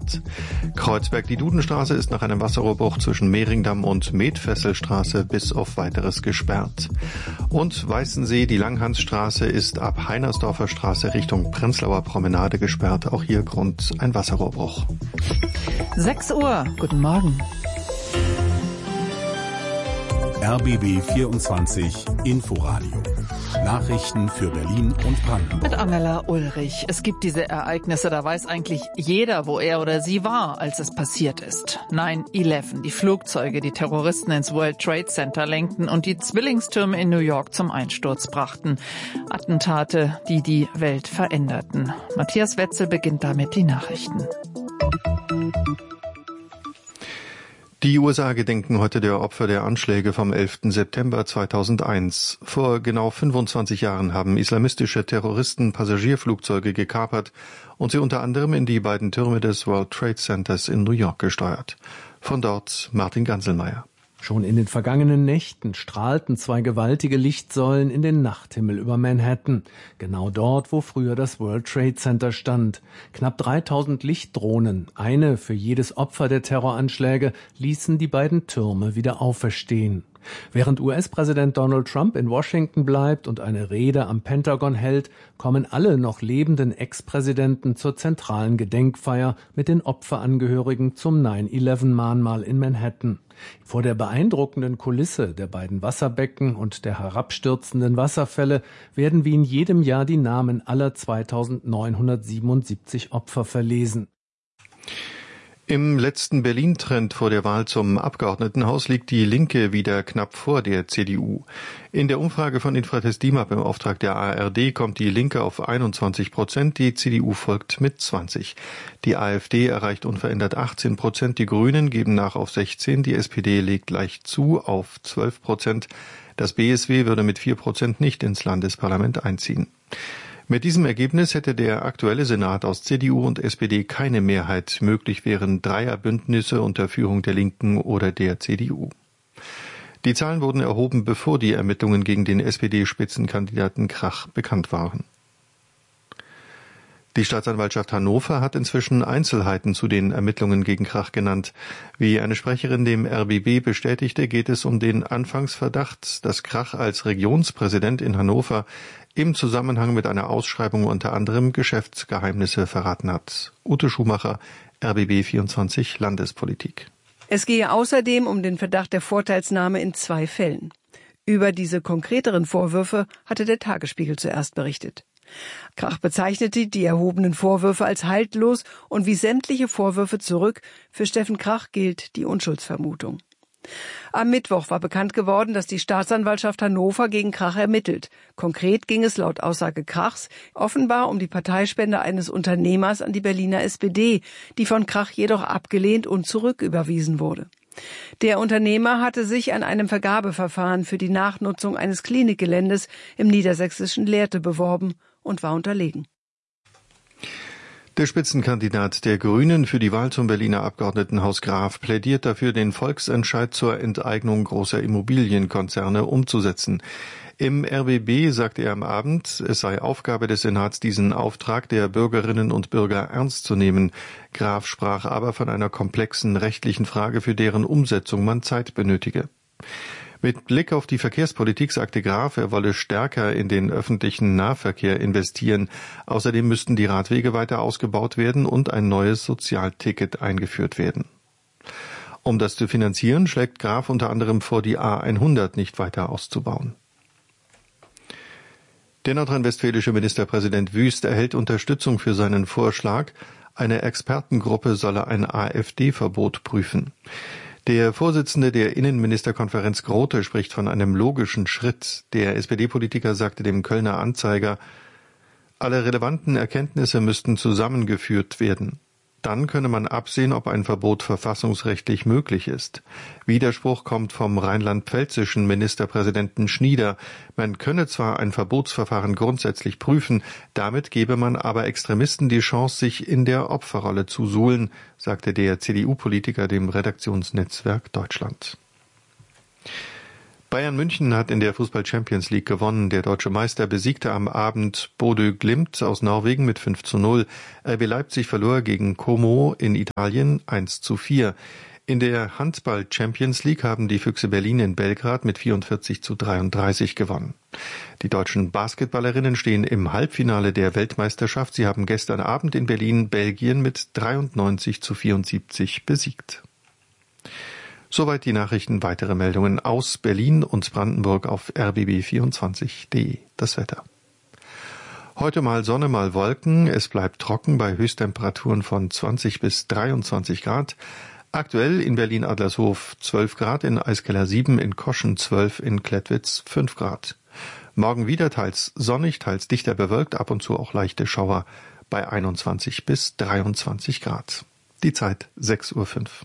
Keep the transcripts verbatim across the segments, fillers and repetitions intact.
Kreuzberg die Dudenstraße ist nach einem Wasserrohrbruch zwischen Mehringdamm und Metfesselstraße bis auf weiteres gesperrt. Und Weißensee die Langhansstraße ist ab Heinersdorfer Straße Richtung Prenzlauer Promenade gesperrt. Auch hier Grund ein Wasserrohrbruch. sechs Uhr, guten Morgen. R B B vierundzwanzig Inforadio. Nachrichten für Berlin und Brandenburg. Mit Angela Ulrich. Es gibt diese Ereignisse, da weiß eigentlich jeder, wo er oder sie war, als es passiert ist. neun elf, die Flugzeuge, die Terroristen ins World Trade Center lenkten und die Zwillingstürme in New York zum Einsturz brachten. Attentate, die die Welt veränderten. Matthias Wetzel beginnt damit die Nachrichten. Die U S A gedenken heute der Opfer der Anschläge vom elften September zweitausendeins. Vor genau fünfundzwanzig Jahren haben islamistische Terroristen Passagierflugzeuge gekapert und sie unter anderem in die beiden Türme des World Trade Centers in New York gesteuert. Von dort Martin Ganselmeier. Schon in den vergangenen Nächten strahlten zwei gewaltige Lichtsäulen in den Nachthimmel über Manhattan. Genau dort, wo früher das World Trade Center stand. Knapp dreitausend Lichtdrohnen, eine für jedes Opfer der Terroranschläge, ließen die beiden Türme wieder auferstehen. Während U S-Präsident Donald Trump in Washington bleibt und eine Rede am Pentagon hält, kommen alle noch lebenden Ex-Präsidenten zur zentralen Gedenkfeier mit den Opferangehörigen zum neun elf Mahnmal in Manhattan. Vor der beeindruckenden Kulisse der beiden Wasserbecken und der herabstürzenden Wasserfälle werden wie in jedem Jahr die Namen aller zweitausendneunhundertsiebenundsiebzig Opfer verlesen. Im letzten Berlin-Trend vor der Wahl zum Abgeordnetenhaus liegt die Linke wieder knapp vor der C D U. In der Umfrage von Infratest DIMAP im Auftrag der A R D kommt die Linke auf einundzwanzig Prozent, die C D U folgt mit zwanzig. Die AfD erreicht unverändert achtzehn Prozent, die Grünen geben nach auf sechzehn, die S P D legt leicht zu auf zwölf Prozent. Das B S W würde mit vier Prozent nicht ins Landesparlament einziehen. Mit diesem Ergebnis hätte der aktuelle Senat aus C D U und S P D keine Mehrheit. Möglich wären Dreierbündnisse unter Führung der Linken oder der C D U. Die Zahlen wurden erhoben, bevor die Ermittlungen gegen den S P D-Spitzenkandidaten Krach bekannt waren. Die Staatsanwaltschaft Hannover hat inzwischen Einzelheiten zu den Ermittlungen gegen Krach genannt. Wie eine Sprecherin dem R B B bestätigte, geht es um den Anfangsverdacht, dass Krach als Regionspräsident in Hannover im Zusammenhang mit einer Ausschreibung unter anderem Geschäftsgeheimnisse verraten hat. Ute Schumacher, R B B vierundzwanzig Landespolitik. Es gehe außerdem um den Verdacht der Vorteilsnahme in zwei Fällen. Über diese konkreteren Vorwürfe hatte der Tagesspiegel zuerst berichtet. Krach bezeichnete die erhobenen Vorwürfe als haltlos und wies sämtliche Vorwürfe zurück. Für Steffen Krach gilt die Unschuldsvermutung. Am Mittwoch war bekannt geworden, dass die Staatsanwaltschaft Hannover gegen Krach ermittelt. Konkret ging es laut Aussage Krachs offenbar um die Parteispende eines Unternehmers an die Berliner S P D, die von Krach jedoch abgelehnt und zurücküberwiesen wurde. Der Unternehmer hatte sich an einem Vergabeverfahren für die Nachnutzung eines Klinikgeländes im niedersächsischen Lehrte beworben und war unterlegen. Der Spitzenkandidat der Grünen für die Wahl zum Berliner Abgeordnetenhaus Graf plädiert dafür, den Volksentscheid zur Enteignung großer Immobilienkonzerne umzusetzen. Im R B B sagte er am Abend, es sei Aufgabe des Senats, diesen Auftrag der Bürgerinnen und Bürger ernst zu nehmen. Graf sprach aber von einer komplexen rechtlichen Frage, für deren Umsetzung man Zeit benötige. Mit Blick auf die Verkehrspolitik sagte Graf, er wolle stärker in den öffentlichen Nahverkehr investieren. Außerdem müssten die Radwege weiter ausgebaut werden und ein neues Sozialticket eingeführt werden. Um das zu finanzieren, schlägt Graf unter anderem vor, die A hundert nicht weiter auszubauen. Der nordrhein-westfälische Ministerpräsident Wüst erhält Unterstützung für seinen Vorschlag, eine Expertengruppe solle ein AfD-Verbot prüfen. Der Vorsitzende der Innenministerkonferenz Grote spricht von einem logischen Schritt. Der S P D-Politiker sagte dem Kölner Anzeiger, alle relevanten Erkenntnisse müssten zusammengeführt werden. Dann könne man absehen, ob ein Verbot verfassungsrechtlich möglich ist. Widerspruch kommt vom rheinland-pfälzischen Ministerpräsidenten Schnieder. Man könne zwar ein Verbotsverfahren grundsätzlich prüfen, damit gebe man aber Extremisten die Chance, sich in der Opferrolle zu suhlen, sagte der C D U-Politiker dem Redaktionsnetzwerk Deutschland. Bayern München hat in der Fußball-Champions League gewonnen. Der deutsche Meister besiegte am Abend Bodø Glimt aus Norwegen mit fünf zu null. R B Leipzig verlor gegen Como in Italien eins zu vier. In der Handball-Champions League haben die Füchse Berlin in Belgrad mit vierundvierzig zu dreiunddreißig gewonnen. Die deutschen Basketballerinnen stehen im Halbfinale der Weltmeisterschaft. Sie haben gestern Abend in Berlin Belgien mit dreiundneunzig zu vierundsiebzig besiegt. Soweit die Nachrichten. Weitere Meldungen aus Berlin und Brandenburg auf r b b vierundzwanzig punkt de. Das Wetter. Heute mal Sonne, mal Wolken. Es bleibt trocken bei Höchsttemperaturen von zwanzig bis dreiundzwanzig Grad. Aktuell in Berlin-Adlershof zwölf Grad, in Eiskeller sieben, in Koschen zwölf, in Klettwitz fünf Grad. Morgen wieder teils sonnig, teils dichter bewölkt, ab und zu auch leichte Schauer bei einundzwanzig bis dreiundzwanzig Grad. Die Zeit sechs Uhr fünf.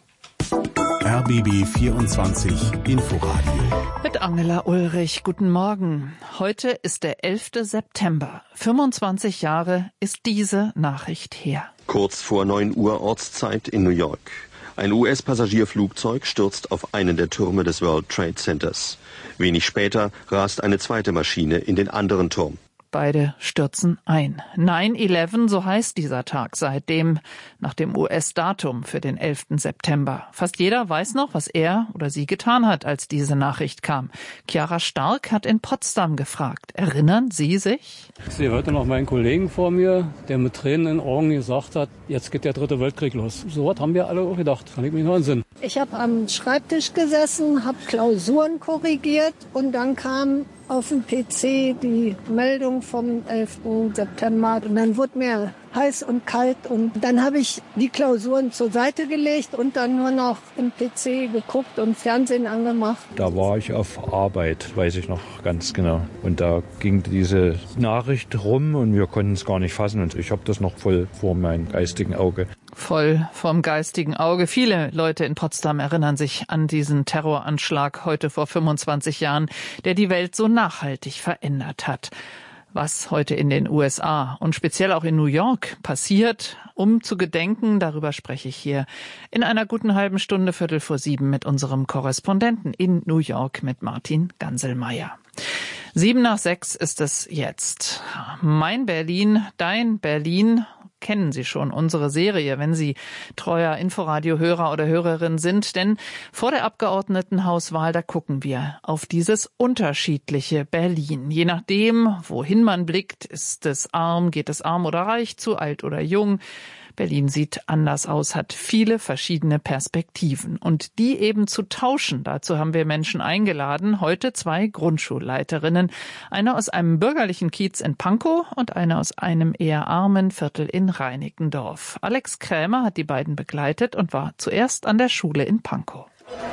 R B B vierundzwanzig Inforadio. Mit Angela Ulrich. Guten Morgen. Heute ist der elfte September. fünfundzwanzig Jahre ist diese Nachricht her. Kurz vor neun Uhr Ortszeit in New York. Ein U S-Passagierflugzeug stürzt auf einen der Türme des World Trade Centers. Wenig später rast eine zweite Maschine in den anderen Turm. Beide stürzen ein. neun elf, so heißt dieser Tag seitdem, nach dem U S-Datum für den elften September. Fast jeder weiß noch, was er oder sie getan hat, als diese Nachricht kam. Chiara Stark hat in Potsdam gefragt. Erinnern Sie sich? Ich sehe heute noch meinen Kollegen vor mir, der mit Tränen in den Augen gesagt hat, jetzt geht der dritte Weltkrieg los. So was haben wir alle auch gedacht. Kann ich mich noch entsinnen. Ich habe am Schreibtisch gesessen, habe Klausuren korrigiert und dann kam auf dem P C die Meldung vom elften September und dann wurde mir heiß und kalt und dann habe ich die Klausuren zur Seite gelegt und dann nur noch im P C geguckt und Fernsehen angemacht. Da war ich auf Arbeit, weiß ich noch ganz genau. Und da ging diese Nachricht rum und wir konnten es gar nicht fassen und ich habe das noch voll vor meinem geistigen Auge. Voll vom geistigen Auge. Viele Leute in Potsdam erinnern sich an diesen Terroranschlag heute vor fünfundzwanzig Jahren, der die Welt so nachhaltig verändert hat. Was heute in den U S A und speziell auch in New York passiert, um zu gedenken, darüber spreche ich hier in einer guten halben Stunde, Viertel vor sieben, mit unserem Korrespondenten in New York, mit Martin Ganselmeier. Sieben nach sechs ist es jetzt. Mein Berlin, dein Berlin. Kennen Sie schon unsere Serie, wenn Sie treuer Inforadio-Hörer oder Hörerin sind. Denn vor der Abgeordnetenhauswahl, da gucken wir auf dieses unterschiedliche Berlin. Je nachdem, wohin man blickt, ist es arm, geht es arm oder reich, zu alt oder jung. Berlin sieht anders aus, hat viele verschiedene Perspektiven. Und die eben zu tauschen, dazu haben wir Menschen eingeladen. Heute zwei Grundschulleiterinnen. Eine aus einem bürgerlichen Kiez in Pankow und eine aus einem eher armen Viertel in Reinickendorf. Alex Krämer hat die beiden begleitet und war zuerst an der Schule in Pankow.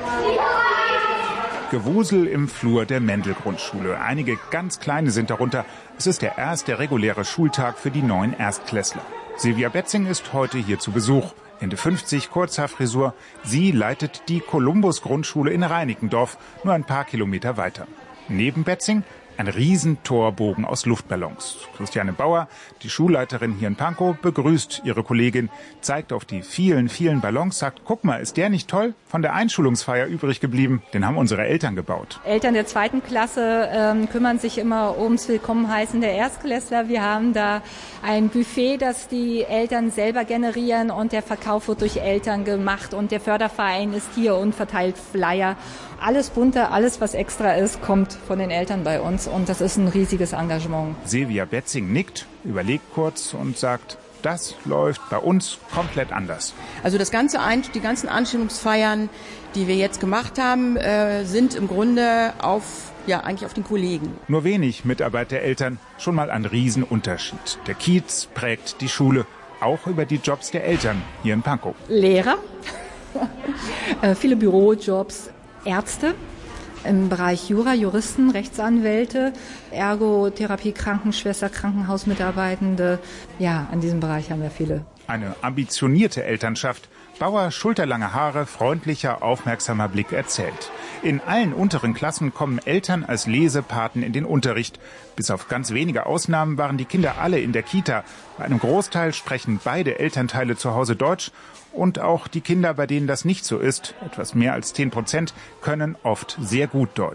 Gewusel im Flur der Mendel-Grundschule. Einige ganz kleine sind darunter. Es ist der erste reguläre Schultag für die neuen Erstklässler. Silvia Betzing ist heute hier zu Besuch. Ende fünfzig, Kurzhaarfrisur. Sie leitet die Columbus-Grundschule in Reinickendorf, nur ein paar Kilometer weiter. Neben Betzing ein Riesentorbogen aus Luftballons. Christiane Bauer, die Schulleiterin hier in Pankow, begrüßt ihre Kollegin, zeigt auf die vielen, vielen Ballons, sagt, guck mal, ist der nicht toll? Von der Einschulungsfeier übrig geblieben, den haben unsere Eltern gebaut. Eltern der zweiten Klasse ähm, kümmern sich immer ums Willkommenheißen der Erstklässler. Wir haben da ein Buffet, das die Eltern selber generieren und der Verkauf wird durch Eltern gemacht und der Förderverein ist hier und verteilt Flyer. Alles bunte, alles was extra ist, kommt von den Eltern bei uns und das ist ein riesiges Engagement. Silvia Betzing nickt, überlegt kurz und sagt, das läuft bei uns komplett anders. Also das ganze Ein- die ganzen Anstellungsfeiern, die wir jetzt gemacht haben, äh, sind im Grunde auf, ja, eigentlich auf den Kollegen. Nur wenig Mitarbeitereltern, schon mal ein Riesenunterschied. Der Kiez prägt die Schule, auch über die Jobs der Eltern hier in Pankow. Lehrer, äh, viele Bürojobs, Ärzte. Im Bereich Jura, Juristen, Rechtsanwälte, Ergotherapie, Krankenschwester, Krankenhausmitarbeitende. Ja, in diesem Bereich haben wir viele. Eine ambitionierte Elternschaft. Bauer, schulterlange Haare, freundlicher, aufmerksamer Blick erzählt. In allen unteren Klassen kommen Eltern als Lesepaten in den Unterricht. Bis auf ganz wenige Ausnahmen waren die Kinder alle in der Kita. Bei einem Großteil sprechen beide Elternteile zu Hause Deutsch. Und auch die Kinder, bei denen das nicht so ist, etwas mehr als zehn Prozent, können oft sehr gut Deutsch.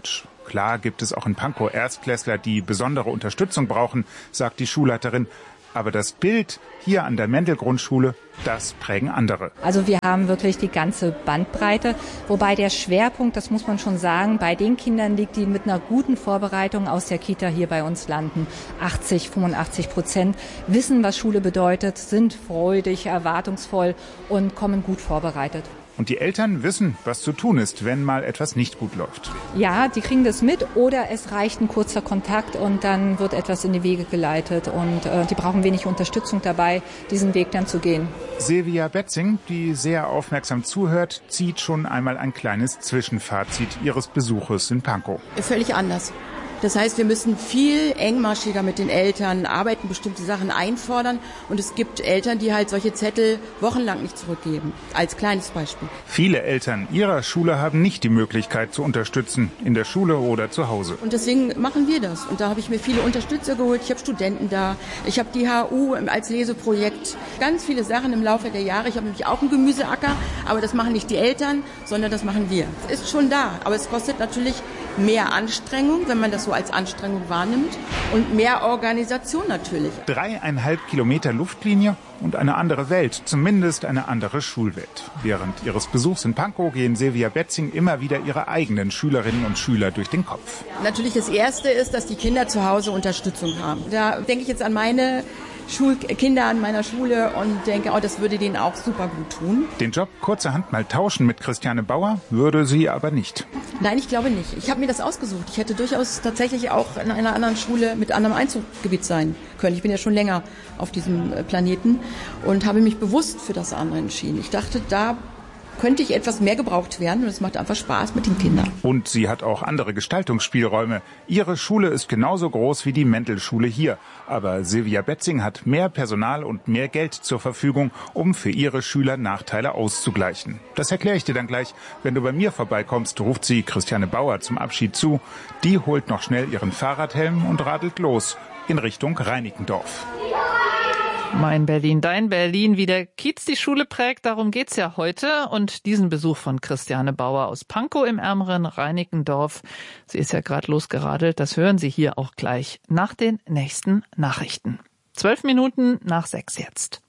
Klar gibt es auch in Pankow Erstklässler, die besondere Unterstützung brauchen, sagt die Schulleiterin. Aber das Bild hier an der Mendel-Grundschule, das prägen andere. Also wir haben wirklich die ganze Bandbreite, wobei der Schwerpunkt, das muss man schon sagen, bei den Kindern liegt, die mit einer guten Vorbereitung aus der Kita hier bei uns landen. achtzig, fünfundachtzig Prozent wissen, was Schule bedeutet, sind freudig, erwartungsvoll und kommen gut vorbereitet. Und die Eltern wissen, was zu tun ist, wenn mal etwas nicht gut läuft. Ja, die kriegen das mit oder es reicht ein kurzer Kontakt und dann wird etwas in die Wege geleitet und äh, die brauchen wenig Unterstützung dabei, diesen Weg dann zu gehen. Silvia Betzing, die sehr aufmerksam zuhört, zieht schon einmal ein kleines Zwischenfazit ihres Besuches in Pankow. Völlig anders. Das heißt, wir müssen viel engmaschiger mit den Eltern arbeiten, bestimmte Sachen einfordern. Und es gibt Eltern, die halt solche Zettel wochenlang nicht zurückgeben. Als kleines Beispiel. Viele Eltern ihrer Schule haben nicht die Möglichkeit zu unterstützen, in der Schule oder zu Hause. Und deswegen machen wir das. Und da habe ich mir viele Unterstützer geholt. Ich habe Studenten da. Ich habe die H U als Leseprojekt. Ganz viele Sachen im Laufe der Jahre. Ich habe nämlich auch einen Gemüseacker. Aber das machen nicht die Eltern, sondern das machen wir. Es ist schon da. Aber es kostet natürlich mehr Anstrengung, wenn man das so als Anstrengung wahrnimmt und mehr Organisation natürlich. Dreieinhalb Kilometer Luftlinie und eine andere Welt, zumindest eine andere Schulwelt. Während ihres Besuchs in Pankow gehen Silvia Betzing immer wieder ihre eigenen Schülerinnen und Schüler durch den Kopf. Natürlich das Erste ist, dass die Kinder zu Hause Unterstützung haben. Da denke ich jetzt an meine Schulkinder an meiner Schule und denke, oh, das würde denen auch super gut tun. Den Job kurzerhand mal tauschen mit Christiane Bauer würde sie aber nicht. Nein, ich glaube nicht. Ich habe mir das ausgesucht. Ich hätte durchaus tatsächlich auch in einer anderen Schule mit anderem Einzugsgebiet sein können. Ich bin ja schon länger auf diesem Planeten und habe mich bewusst für das andere entschieden. Ich dachte, da könnte ich etwas mehr gebraucht werden und es macht einfach Spaß mit den Kindern. Und sie hat auch andere Gestaltungsspielräume. Ihre Schule ist genauso groß wie die Mendel-Schule hier. Aber Silvia Betzing hat mehr Personal und mehr Geld zur Verfügung, um für ihre Schüler Nachteile auszugleichen. Das erkläre ich dir dann gleich. Wenn du bei mir vorbeikommst, ruft sie Christiane Bauer zum Abschied zu. Die holt noch schnell ihren Fahrradhelm und radelt los in Richtung Reinickendorf. Mein Berlin, dein Berlin, wie der Kiez die Schule prägt, darum geht's ja heute. Und diesen Besuch von Christiane Bauer aus Pankow im ärmeren Reinickendorf, sie ist ja gerade losgeradelt, das hören Sie hier auch gleich nach den nächsten Nachrichten. Zwölf Minuten nach sechs jetzt.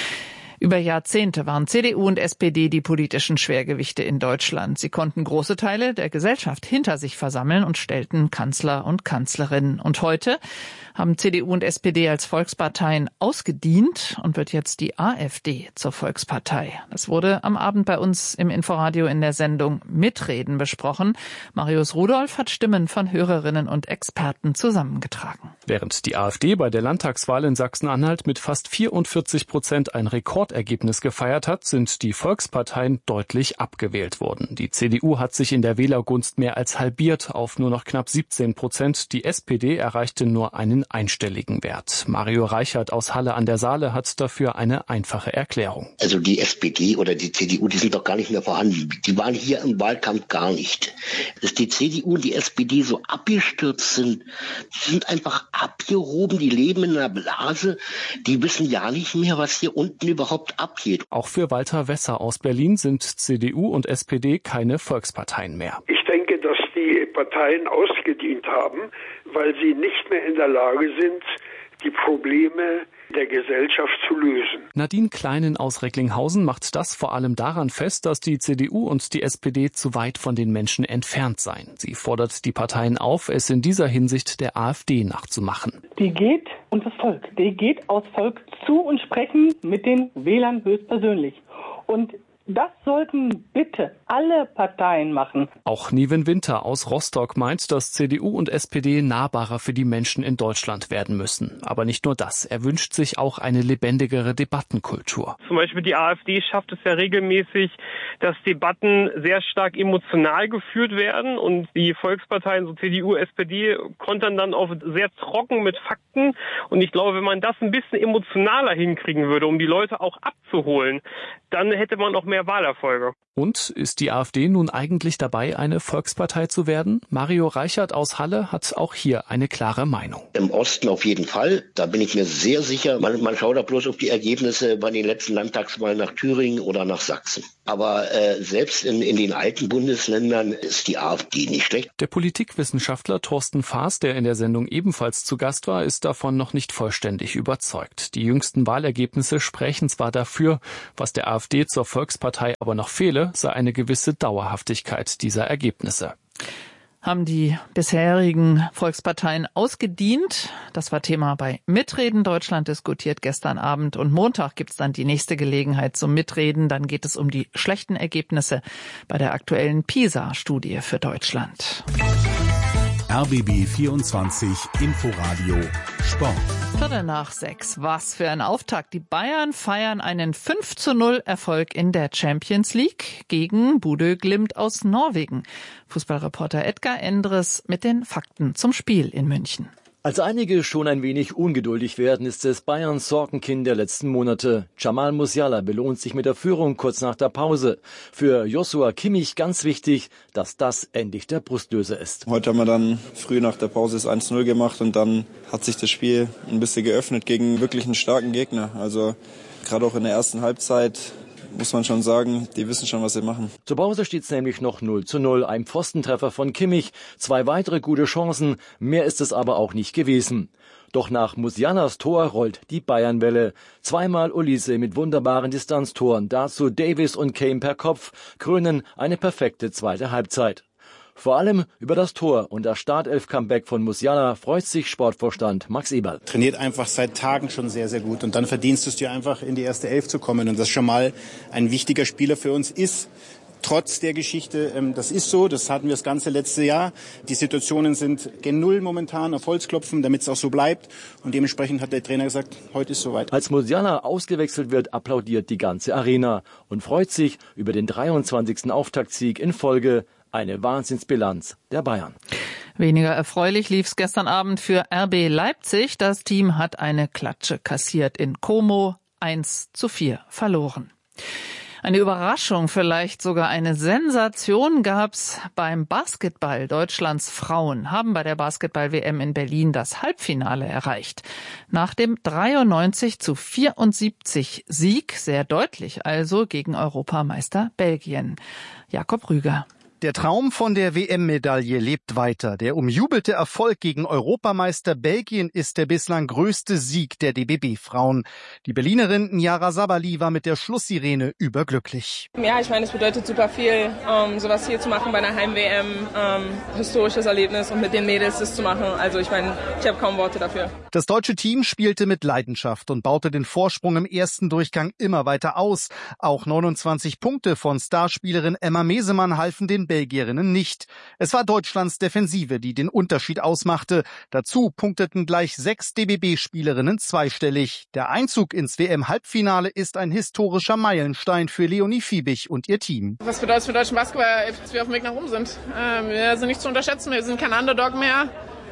Über Jahrzehnte waren C D U und S P D die politischen Schwergewichte in Deutschland. Sie konnten große Teile der Gesellschaft hinter sich versammeln und stellten Kanzler und Kanzlerinnen. Und heute haben C D U und S P D als Volksparteien ausgedient und wird jetzt die AfD zur Volkspartei. Das wurde am Abend bei uns im Inforadio in der Sendung Mitreden besprochen. Marius Rudolph hat Stimmen von Hörerinnen und Experten zusammengetragen. Während die AfD bei der Landtagswahl in Sachsen-Anhalt mit fast vierundvierzig Prozent ein Rekordergebnis gefeiert hat, sind die Volksparteien deutlich abgewählt worden. Die C D U hat sich in der Wählergunst mehr als halbiert auf nur noch knapp siebzehn Prozent. Die S P D erreichte nur einen einstelligen Wert. Mario Reichert aus Halle an der Saale hat dafür eine einfache Erklärung. Also die S P D oder die C D U, die sind doch gar nicht mehr vorhanden. Die waren hier im Wahlkampf gar nicht. Dass die C D U und die S P D so abgestürzt sind, die sind einfach abgehoben, die leben in einer Blase, die wissen ja nicht mehr, was hier unten überhaupt abgeht. Auch für Walter Wesser aus Berlin sind C D U und S P D keine Volksparteien mehr. Ich denke, dass die Parteien ausgedient haben, weil sie nicht mehr in der Lage sind, die Probleme der Gesellschaft zu lösen. Nadine Kleinen aus Recklinghausen macht das vor allem daran fest, dass die C D U und die S P D zu weit von den Menschen entfernt seien. Sie fordert die Parteien auf, es in dieser Hinsicht der AfD nachzumachen. Die geht unter das Volk, die geht aus Volk zu und sprechen mit den Wählern höchstpersönlich. Und das sollten bitte alle Parteien machen. Auch Niven Winter aus Rostock meint, dass C D U und S P D nahbarer für die Menschen in Deutschland werden müssen. Aber nicht nur das, er wünscht sich auch eine lebendigere Debattenkultur. Zum Beispiel die AfD schafft es ja regelmäßig, dass Debatten sehr stark emotional geführt werden und die Volksparteien, so C D U, S P D, kontern dann oft sehr trocken mit Fakten. Und ich glaube, wenn man das ein bisschen emotionaler hinkriegen würde, um die Leute auch abzuholen, dann hätte man auch mehr Wahlerfolge. Und ist die AfD nun eigentlich dabei, eine Volkspartei zu werden? Mario Reichert aus Halle hat auch hier eine klare Meinung. Im Osten auf jeden Fall, da bin ich mir sehr sicher. Man, man schaut da bloß auf die Ergebnisse bei den letzten Landtagswahlen nach Thüringen oder nach Sachsen. Aber äh, selbst in, in den alten Bundesländern ist die AfD nicht schlecht. Der Politikwissenschaftler Thorsten Faas, der in der Sendung ebenfalls zu Gast war, ist davon noch nicht vollständig überzeugt. Die jüngsten Wahlergebnisse sprechen zwar dafür, was der AfD zur Volkspartei aber noch fehle, sei eine gewisse Dauerhaftigkeit dieser Ergebnisse. Haben die bisherigen Volksparteien ausgedient? Das war Thema bei Mitreden. Deutschland diskutiert gestern Abend und Montag gibt es dann die nächste Gelegenheit zum Mitreden. Dann geht es um die schlechten Ergebnisse bei der aktuellen PISA-Studie für Deutschland. R B B vierundzwanzig Inforadio Sport. Viertel nach sechs. Was für ein Auftakt. Die Bayern feiern einen fünf zu null Erfolg in der Champions League gegen Bodø Glimt aus Norwegen. Fußballreporter Edgar Endres mit den Fakten zum Spiel in München. Als einige schon ein wenig ungeduldig werden, ist es Bayerns Sorgenkind der letzten Monate. Jamal Musiala belohnt sich mit der Führung kurz nach der Pause. Für Joshua Kimmich ganz wichtig, dass das endlich der Brustlöser ist. Heute haben wir dann früh nach der Pause das eins zu null gemacht und dann hat sich das Spiel ein bisschen geöffnet gegen wirklich einen starken Gegner. Also gerade auch in der ersten Halbzeit muss man schon sagen, die wissen schon, was sie machen. Zur Pause steht es nämlich noch null zu null. Ein Pfostentreffer von Kimmich, zwei weitere gute Chancen, mehr ist es aber auch nicht gewesen. Doch nach Musialas Tor rollt die Bayernwelle. Zweimal Olise mit wunderbaren Distanztoren, dazu Davis und Kane per Kopf, krönen eine perfekte zweite Halbzeit. Vor allem über das Tor und das Startelf-Comeback von Musiala freut sich Sportvorstand Max Eberl. Trainiert einfach seit Tagen schon sehr, sehr gut und dann verdienst du es dir einfach, in die erste Elf zu kommen und das schon mal ein wichtiger Spieler für uns ist. Trotz der Geschichte, das ist so, das hatten wir das ganze letzte Jahr. Die Situationen sind gen Null momentan auf Holzklopfen, damit es auch so bleibt. Und dementsprechend hat der Trainer gesagt, heute ist soweit. Als Musiala ausgewechselt wird, applaudiert die ganze Arena und freut sich über den dreiundzwanzigsten Auftaktsieg in Folge. Eine Wahnsinnsbilanz der Bayern. Weniger erfreulich lief es gestern Abend für R B Leipzig. Das Team hat eine Klatsche kassiert in Como, eins zu vier verloren. Eine Überraschung, vielleicht sogar eine Sensation gab's beim Basketball. Deutschlands Frauen haben bei der Basketball-W M in Berlin das Halbfinale erreicht. Nach dem dreiundneunzig zu vierundsiebzig Sieg, sehr deutlich also, gegen Europameister Belgien. Jakob Rüger. Der Traum von der W M-Medaille lebt weiter. Der umjubelte Erfolg gegen Europameister Belgien ist der bislang größte Sieg der D B B-Frauen. Die Berlinerin Nyara Sabali war mit der Schlusssirene überglücklich. Ja, ich meine, es bedeutet super viel, ähm, sowas hier zu machen bei einer Heim-W M. Ähm, historisches Erlebnis und mit den Mädels das zu machen. Also ich meine, ich habe kaum Worte dafür. Das deutsche Team spielte mit Leidenschaft und baute den Vorsprung im ersten Durchgang immer weiter aus. Auch neunundzwanzig Punkte von Starspielerin Emma Mesemann halfen den Belgierinnen nicht. Es war Deutschlands Defensive, die den Unterschied ausmachte. Dazu punkteten gleich sechs D B B-Spielerinnen zweistellig. Der Einzug ins W M-Halbfinale ist ein historischer Meilenstein für Leonie Fiebig und ihr Team. Was bedeutet für deutschen Basketball, dass wir auf dem Weg nach oben sind? Ähm, wir sind nicht zu unterschätzen, wir sind kein Underdog mehr.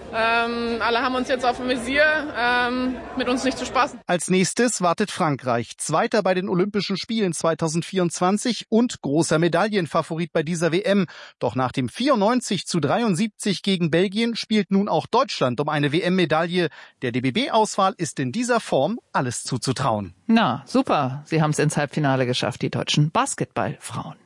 Ähm, alle haben uns jetzt auf dem Visier, ähm, mit uns nicht zu spaßen. Als nächstes wartet Frankreich, Zweiter bei den Olympischen Spielen zweitausendvierundzwanzig und großer Medaillenfavorit bei dieser W M. Doch nach dem vierundneunzig zu dreiundsiebzig gegen Belgien spielt nun auch Deutschland um eine W M-Medaille. Der D B B-Auswahl ist in dieser Form alles zuzutrauen. Na, super. Sie haben es ins Halbfinale geschafft, die deutschen Basketballfrauen.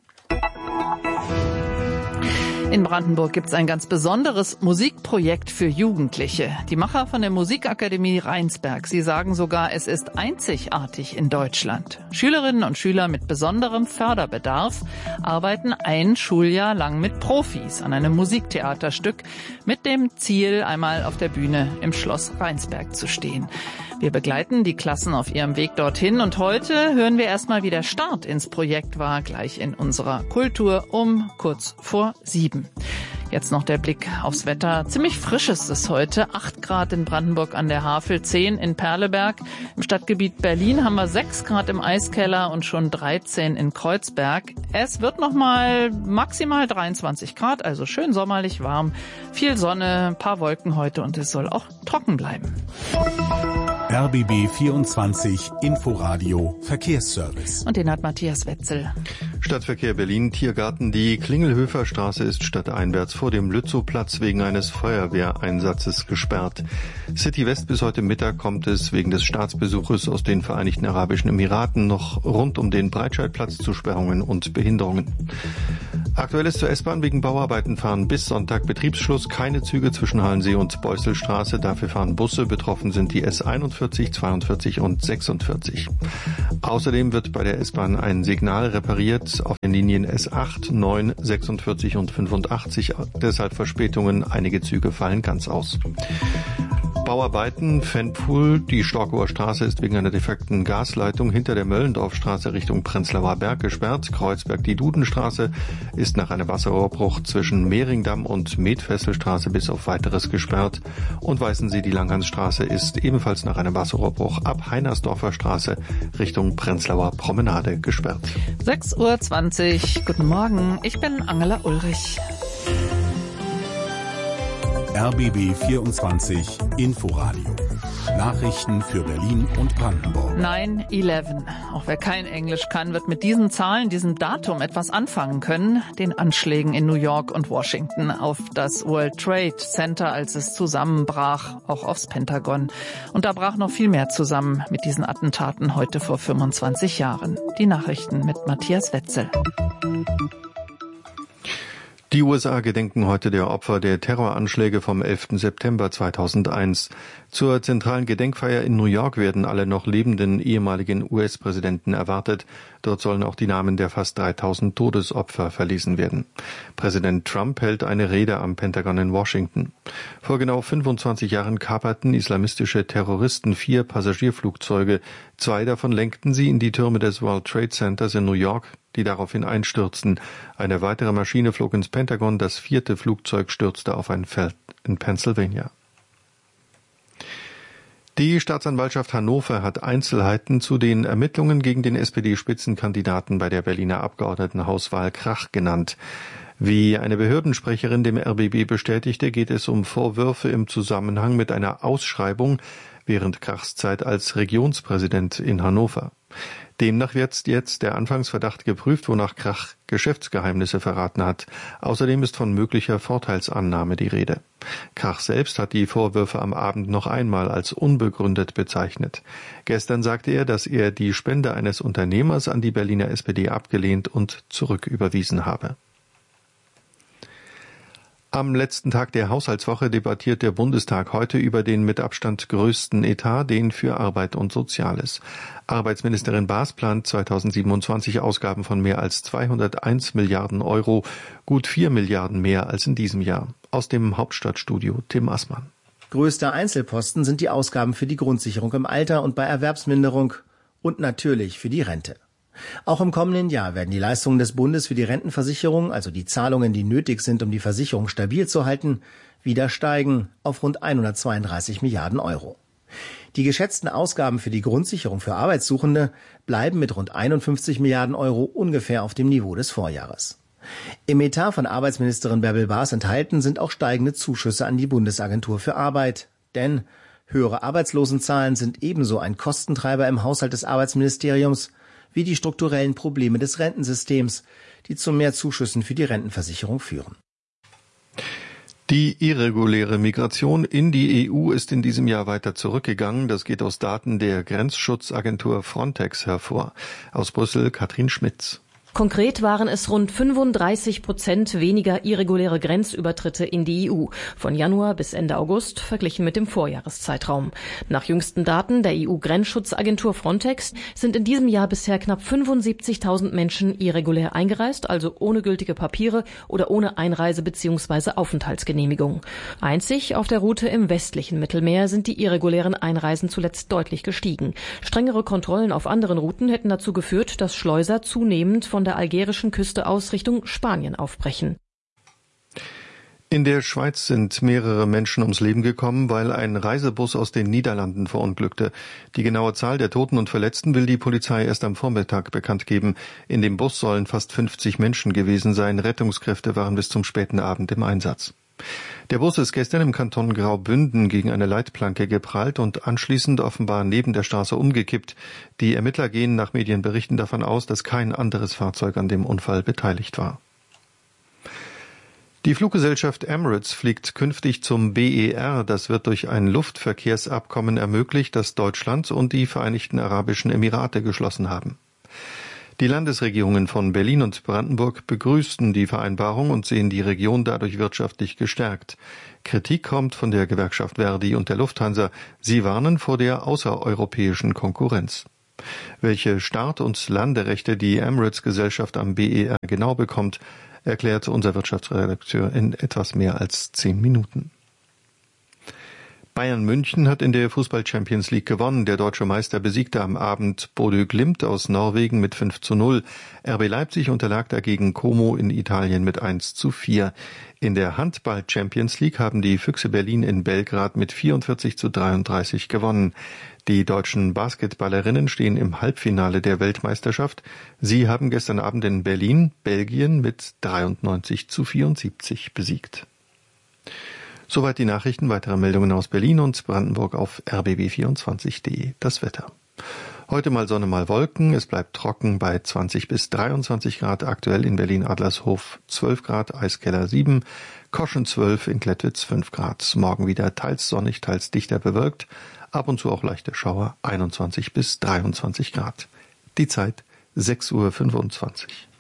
In Brandenburg gibt es ein ganz besonderes Musikprojekt für Jugendliche. Die Macher von der Musikakademie Rheinsberg, sie sagen sogar, es ist einzigartig in Deutschland. Schülerinnen und Schüler mit besonderem Förderbedarf arbeiten ein Schuljahr lang mit Profis an einem Musiktheaterstück mit dem Ziel, einmal auf der Bühne im Schloss Rheinsberg zu stehen. Wir begleiten die Klassen auf ihrem Weg dorthin und heute hören wir erstmal, wie der Start ins Projekt war, gleich in unserer Kultur um kurz vor sieben. Jetzt noch der Blick aufs Wetter. Ziemlich frisch ist es heute. acht Grad in Brandenburg an der Havel, zehn in Perleberg. Im Stadtgebiet Berlin haben wir sechs Grad im Eiskeller und schon dreizehn in Kreuzberg. Es wird noch mal maximal dreiundzwanzig Grad, also schön sommerlich warm. Viel Sonne, ein paar Wolken heute und es soll auch trocken bleiben. R B B vierundzwanzig Inforadio Verkehrsservice. Und den hat Matthias Wetzel. Stadtverkehr Berlin, Tiergarten. Die Klingelhöfer Straße ist stadteinwärts vor dem Lützowplatz wegen eines Feuerwehreinsatzes gesperrt. City West bis heute Mittag kommt es wegen des Staatsbesuches aus den Vereinigten Arabischen Emiraten noch rund um den Breitscheidplatz zu Sperrungen und Behinderungen. Aktuelles zur S-Bahn. Wegen Bauarbeiten fahren bis Sonntag Betriebsschluss keine Züge zwischen Hallensee und Beuselstraße. Dafür fahren Busse. Betroffen sind die S einundvierzig, zweiundvierzig und sechsundvierzig. Außerdem wird bei der S-Bahn ein Signal repariert auf den Linien S acht, neun, sechsundvierzig und fünfundachtzig. Deshalb Verspätungen. Einige Züge fallen ganz aus. Bauarbeiten, Fenpfuhl. Die Storkower Straße ist wegen einer defekten Gasleitung hinter der Möllendorfstraße Richtung Prenzlauer Berg gesperrt. Kreuzberg, die Dudenstraße, ist nach einem Wasserrohrbruch zwischen Mehringdamm und Metfesselstraße bis auf Weiteres gesperrt. Und Weißensee, die Langhansstraße, ist ebenfalls nach einem Wasserrohrbruch ab Heinersdorfer Straße Richtung Prenzlauer Promenade gesperrt. sechs Uhr zwanzig. Guten Morgen, ich bin Angela Ulrich. R B B vierundzwanzig Inforadio. Nachrichten für Berlin und Brandenburg. neun elf. Auch wer kein Englisch kann, wird mit diesen Zahlen, diesem Datum etwas anfangen können. Den Anschlägen in New York und Washington auf das World Trade Center, als es zusammenbrach, auch aufs Pentagon. Und da brach noch viel mehr zusammen mit diesen Attentaten heute vor fünfundzwanzig Jahren. Die Nachrichten mit Matthias Wetzel. Die U S A gedenken heute der Opfer der Terroranschläge vom elften September zweitausendeins. Zur zentralen Gedenkfeier in New York werden alle noch lebenden ehemaligen U S-Präsidenten erwartet. Dort sollen auch die Namen der fast dreitausend Todesopfer verlesen werden. Präsident Trump hält eine Rede am Pentagon in Washington. Vor genau fünfundzwanzig Jahren kaperten islamistische Terroristen vier Passagierflugzeuge. Zwei davon lenkten sie in die Türme des World Trade Centers in New York, die daraufhin einstürzten. Eine weitere Maschine flog ins Pentagon, das vierte Flugzeug stürzte auf ein Feld in Pennsylvania. Die Staatsanwaltschaft Hannover hat Einzelheiten zu den Ermittlungen gegen den S P D-Spitzenkandidaten bei der Berliner Abgeordnetenhauswahl Krach genannt. Wie eine Behördensprecherin dem R B B bestätigte, geht es um Vorwürfe im Zusammenhang mit einer Ausschreibung während Krachs Zeit als Regionspräsident in Hannover. Demnach wird jetzt der Anfangsverdacht geprüft, wonach Krach Geschäftsgeheimnisse verraten hat. Außerdem ist von möglicher Vorteilsannahme die Rede. Krach selbst hat die Vorwürfe am Abend noch einmal als unbegründet bezeichnet. Gestern sagte er, dass er die Spende eines Unternehmers an die Berliner S P D abgelehnt und zurücküberwiesen habe. Am letzten Tag der Haushaltswoche debattiert der Bundestag heute über den mit Abstand größten Etat, den für Arbeit und Soziales. Arbeitsministerin Baas plant zweitausendsiebenundzwanzig Ausgaben von mehr als zweihunderteins Milliarden Euro, gut vier Milliarden mehr als in diesem Jahr. Aus dem Hauptstadtstudio Tim Assmann. Größter Einzelposten sind die Ausgaben für die Grundsicherung im Alter und bei Erwerbsminderung und natürlich für die Rente. Auch im kommenden Jahr werden die Leistungen des Bundes für die Rentenversicherung, also die Zahlungen, die nötig sind, um die Versicherung stabil zu halten, wieder steigen auf rund hundertzweiunddreißig Milliarden Euro. Die geschätzten Ausgaben für die Grundsicherung für Arbeitssuchende bleiben mit rund einundfünfzig Milliarden Euro ungefähr auf dem Niveau des Vorjahres. Im Etat von Arbeitsministerin Bärbel Baas enthalten sind auch steigende Zuschüsse an die Bundesagentur für Arbeit. Denn höhere Arbeitslosenzahlen sind ebenso ein Kostentreiber im Haushalt des Arbeitsministeriums wie die strukturellen Probleme des Rentensystems, die zu mehr Zuschüssen für die Rentenversicherung führen. Die irreguläre Migration in die E U ist in diesem Jahr weiter zurückgegangen. Das geht aus Daten der Grenzschutzagentur Frontex hervor. Aus Brüssel Katrin Schmitz. Konkret waren es rund fünfunddreißig Prozent weniger irreguläre Grenzübertritte in die E U von Januar bis Ende August verglichen mit dem Vorjahreszeitraum. Nach jüngsten Daten der E U-Grenzschutzagentur Frontex sind in diesem Jahr bisher knapp fünfundsiebzigtausend Menschen irregulär eingereist, also ohne gültige Papiere oder ohne Einreise- bzw. Aufenthaltsgenehmigung. Einzig auf der Route im westlichen Mittelmeer sind die irregulären Einreisen zuletzt deutlich gestiegen. Strengere Kontrollen auf anderen Routen hätten dazu geführt, dass Schleuser zunehmend von der algerischen Küste aus Richtung Spanien aufbrechen. In der Schweiz sind mehrere Menschen ums Leben gekommen, weil ein Reisebus aus den Niederlanden verunglückte. Die genaue Zahl der Toten und Verletzten will die Polizei erst am Vormittag bekannt geben. In dem Bus sollen fast fünfzig Menschen gewesen sein. Rettungskräfte waren bis zum späten Abend im Einsatz. Der Bus ist gestern im Kanton Graubünden gegen eine Leitplanke geprallt und anschließend offenbar neben der Straße umgekippt. Die Ermittler gehen nach Medienberichten davon aus, dass kein anderes Fahrzeug an dem Unfall beteiligt war. Die Fluggesellschaft Emirates fliegt künftig zum B E R. Das wird durch ein Luftverkehrsabkommen ermöglicht, das Deutschland und die Vereinigten Arabischen Emirate geschlossen haben. Die Landesregierungen von Berlin und Brandenburg begrüßten die Vereinbarung und sehen die Region dadurch wirtschaftlich gestärkt. Kritik kommt von der Gewerkschaft Verdi und der Lufthansa. Sie warnen vor der außereuropäischen Konkurrenz. Welche Start- und Landerechte die Emirates-Gesellschaft am B E R genau bekommt, erklärte unser Wirtschaftsredakteur in etwas mehr als zehn Minuten. Bayern München hat in der Fußball-Champions League gewonnen. Der deutsche Meister besiegte am Abend Bodø Glimt aus Norwegen mit fünf zu null. R B Leipzig unterlag dagegen Como in Italien mit eins zu vier. In der Handball-Champions League haben die Füchse Berlin in Belgrad mit vierundvierzig zu dreiunddreißig gewonnen. Die deutschen Basketballerinnen stehen im Halbfinale der Weltmeisterschaft. Sie haben gestern Abend in Berlin Belgien mit dreiundneunzig zu vierundsiebzig besiegt. Soweit die Nachrichten. Weitere Meldungen aus Berlin und Brandenburg auf r b b vierundzwanzig punkt de. Das Wetter. Heute mal Sonne, mal Wolken. Es bleibt trocken bei zwanzig bis dreiundzwanzig Grad. Aktuell in Berlin-Adlershof zwölf Grad, Eiskeller sieben, Koschen zwölf, in Klettwitz fünf Grad. Morgen wieder teils sonnig, teils dichter bewölkt. Ab und zu auch leichte Schauer, einundzwanzig bis dreiundzwanzig Grad. Die Zeit sechs Uhr fünfundzwanzig.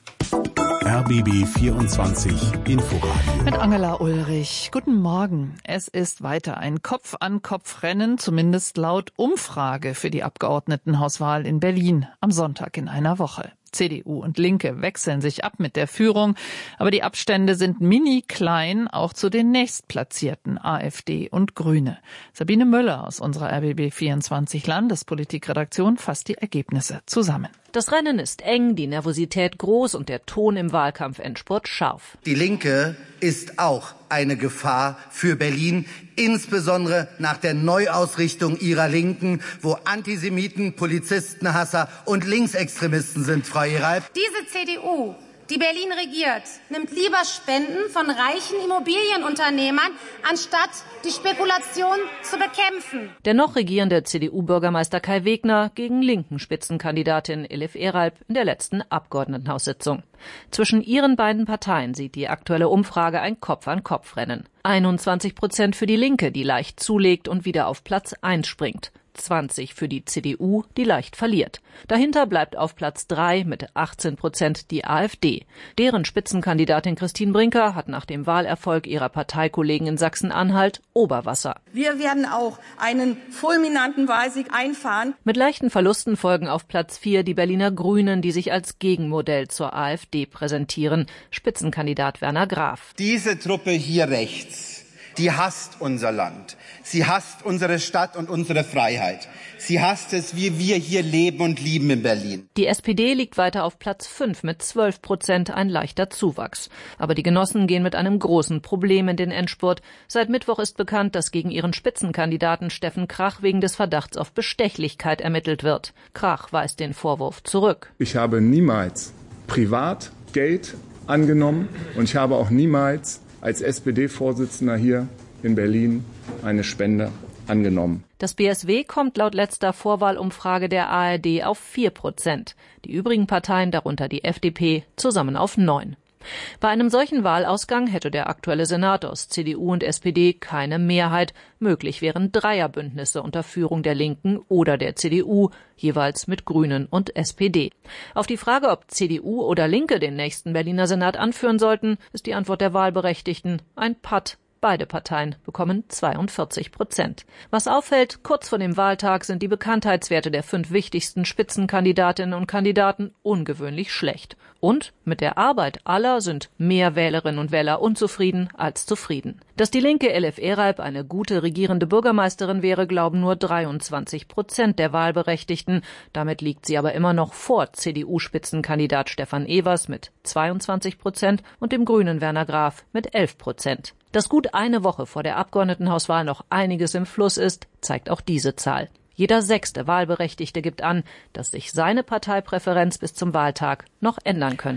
R B B vierundzwanzig Inforadio. Mit Angela Ulrich. Guten Morgen. Es ist weiter ein Kopf-an-Kopf-Rennen, zumindest laut Umfrage für die Abgeordnetenhauswahl in Berlin am Sonntag in einer Woche. C D U und Linke wechseln sich ab mit der Führung, aber die Abstände sind mini klein, auch zu den nächstplatzierten AfD und Grüne. Sabine Müller aus unserer R B B vierundzwanzig Landespolitikredaktion fasst die Ergebnisse zusammen. Das Rennen ist eng, die Nervosität groß und der Ton im Wahlkampfendspurt scharf. Die Linke ist auch eine Gefahr für Berlin, insbesondere nach der Neuausrichtung ihrer Linken, wo Antisemiten, Polizistenhasser und Linksextremisten sind, Frau Heralp. Diese C D U, die Berlin regiert, nimmt lieber Spenden von reichen Immobilienunternehmern, anstatt die Spekulation zu bekämpfen. Der noch regierende C D U-Bürgermeister Kai Wegner gegen linken Spitzenkandidatin Elif Eralp in der letzten Abgeordnetenhaussitzung. Zwischen ihren beiden Parteien sieht die aktuelle Umfrage ein Kopf-an-Kopf-Rennen. einundzwanzig Prozent für die Linke, die leicht zulegt und wieder auf Platz eins springt. zwanzig für die C D U, die leicht verliert. Dahinter bleibt auf Platz drei mit achtzehn Prozent die AfD. Deren Spitzenkandidatin Christine Brinker hat nach dem Wahlerfolg ihrer Parteikollegen in Sachsen-Anhalt Oberwasser. Wir werden auch einen fulminanten Wahlsieg einfahren. Mit leichten Verlusten folgen auf Platz vier die Berliner Grünen, die sich als Gegenmodell zur AfD präsentieren. Spitzenkandidat Werner Graf. Diese Truppe hier rechts, die hasst unser Land. Sie hasst unsere Stadt und unsere Freiheit. Sie hasst es, wie wir hier leben und lieben in Berlin. Die S P D liegt weiter auf Platz fünf mit zwölf Prozent, ein leichter Zuwachs. Aber die Genossen gehen mit einem großen Problem in den Endspurt. Seit Mittwoch ist bekannt, dass gegen ihren Spitzenkandidaten Steffen Krach wegen des Verdachts auf Bestechlichkeit ermittelt wird. Krach weist den Vorwurf zurück. Ich habe niemals privat Geld angenommen und ich habe auch niemals als S P D-Vorsitzender hier in Berlin eine Spende angenommen. Das B S W kommt laut letzter Vorwahlumfrage der A R D auf vier Prozent. Die übrigen Parteien, darunter die F D P, zusammen auf neun. Bei einem solchen Wahlausgang hätte der aktuelle Senat aus C D U und S P D keine Mehrheit. Möglich wären Dreierbündnisse unter Führung der Linken oder der C D U, jeweils mit Grünen und S P D. Auf die Frage, ob C D U oder Linke den nächsten Berliner Senat anführen sollten, ist die Antwort der Wahlberechtigten ein Patt. Beide Parteien bekommen zweiundvierzig Prozent. Was auffällt, kurz vor dem Wahltag sind die Bekanntheitswerte der fünf wichtigsten Spitzenkandidatinnen und Kandidaten ungewöhnlich schlecht. Und mit der Arbeit aller sind mehr Wählerinnen und Wähler unzufrieden als zufrieden. Dass die Linke Elif Eralp eine gute regierende Bürgermeisterin wäre, glauben nur dreiundzwanzig Prozent der Wahlberechtigten. Damit liegt sie aber immer noch vor C D U-Spitzenkandidat Stefan Evers mit zweiundzwanzig Prozent und dem Grünen Werner Graf mit elf Prozent. Dass gut eine Woche vor der Abgeordnetenhauswahl noch einiges im Fluss ist, zeigt auch diese Zahl. Jeder sechste Wahlberechtigte gibt an, dass sich seine Parteipräferenz bis zum Wahltag noch ändern könnte.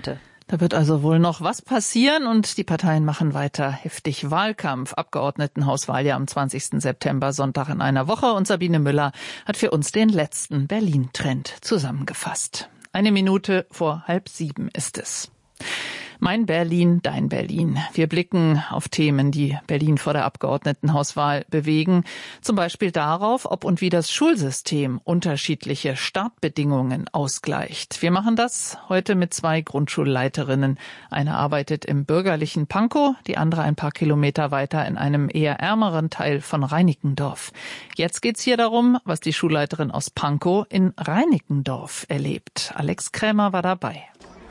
Da wird also wohl noch was passieren und die Parteien machen weiter heftig Wahlkampf. Abgeordnetenhauswahl ja am zwanzigsten September, Sonntag in einer Woche. Und Sabine Müller hat für uns den letzten Berlin-Trend zusammengefasst. Eine Minute vor halb sieben ist es. Mein Berlin, dein Berlin. Wir blicken auf Themen, die Berlin vor der Abgeordnetenhauswahl bewegen. Zum Beispiel darauf, ob und wie das Schulsystem unterschiedliche Startbedingungen ausgleicht. Wir machen das heute mit zwei Grundschulleiterinnen. Eine arbeitet im bürgerlichen Pankow, die andere ein paar Kilometer weiter in einem eher ärmeren Teil von Reinickendorf. Jetzt geht's hier darum, was die Schulleiterin aus Pankow in Reinickendorf erlebt. Alex Krämer war dabei.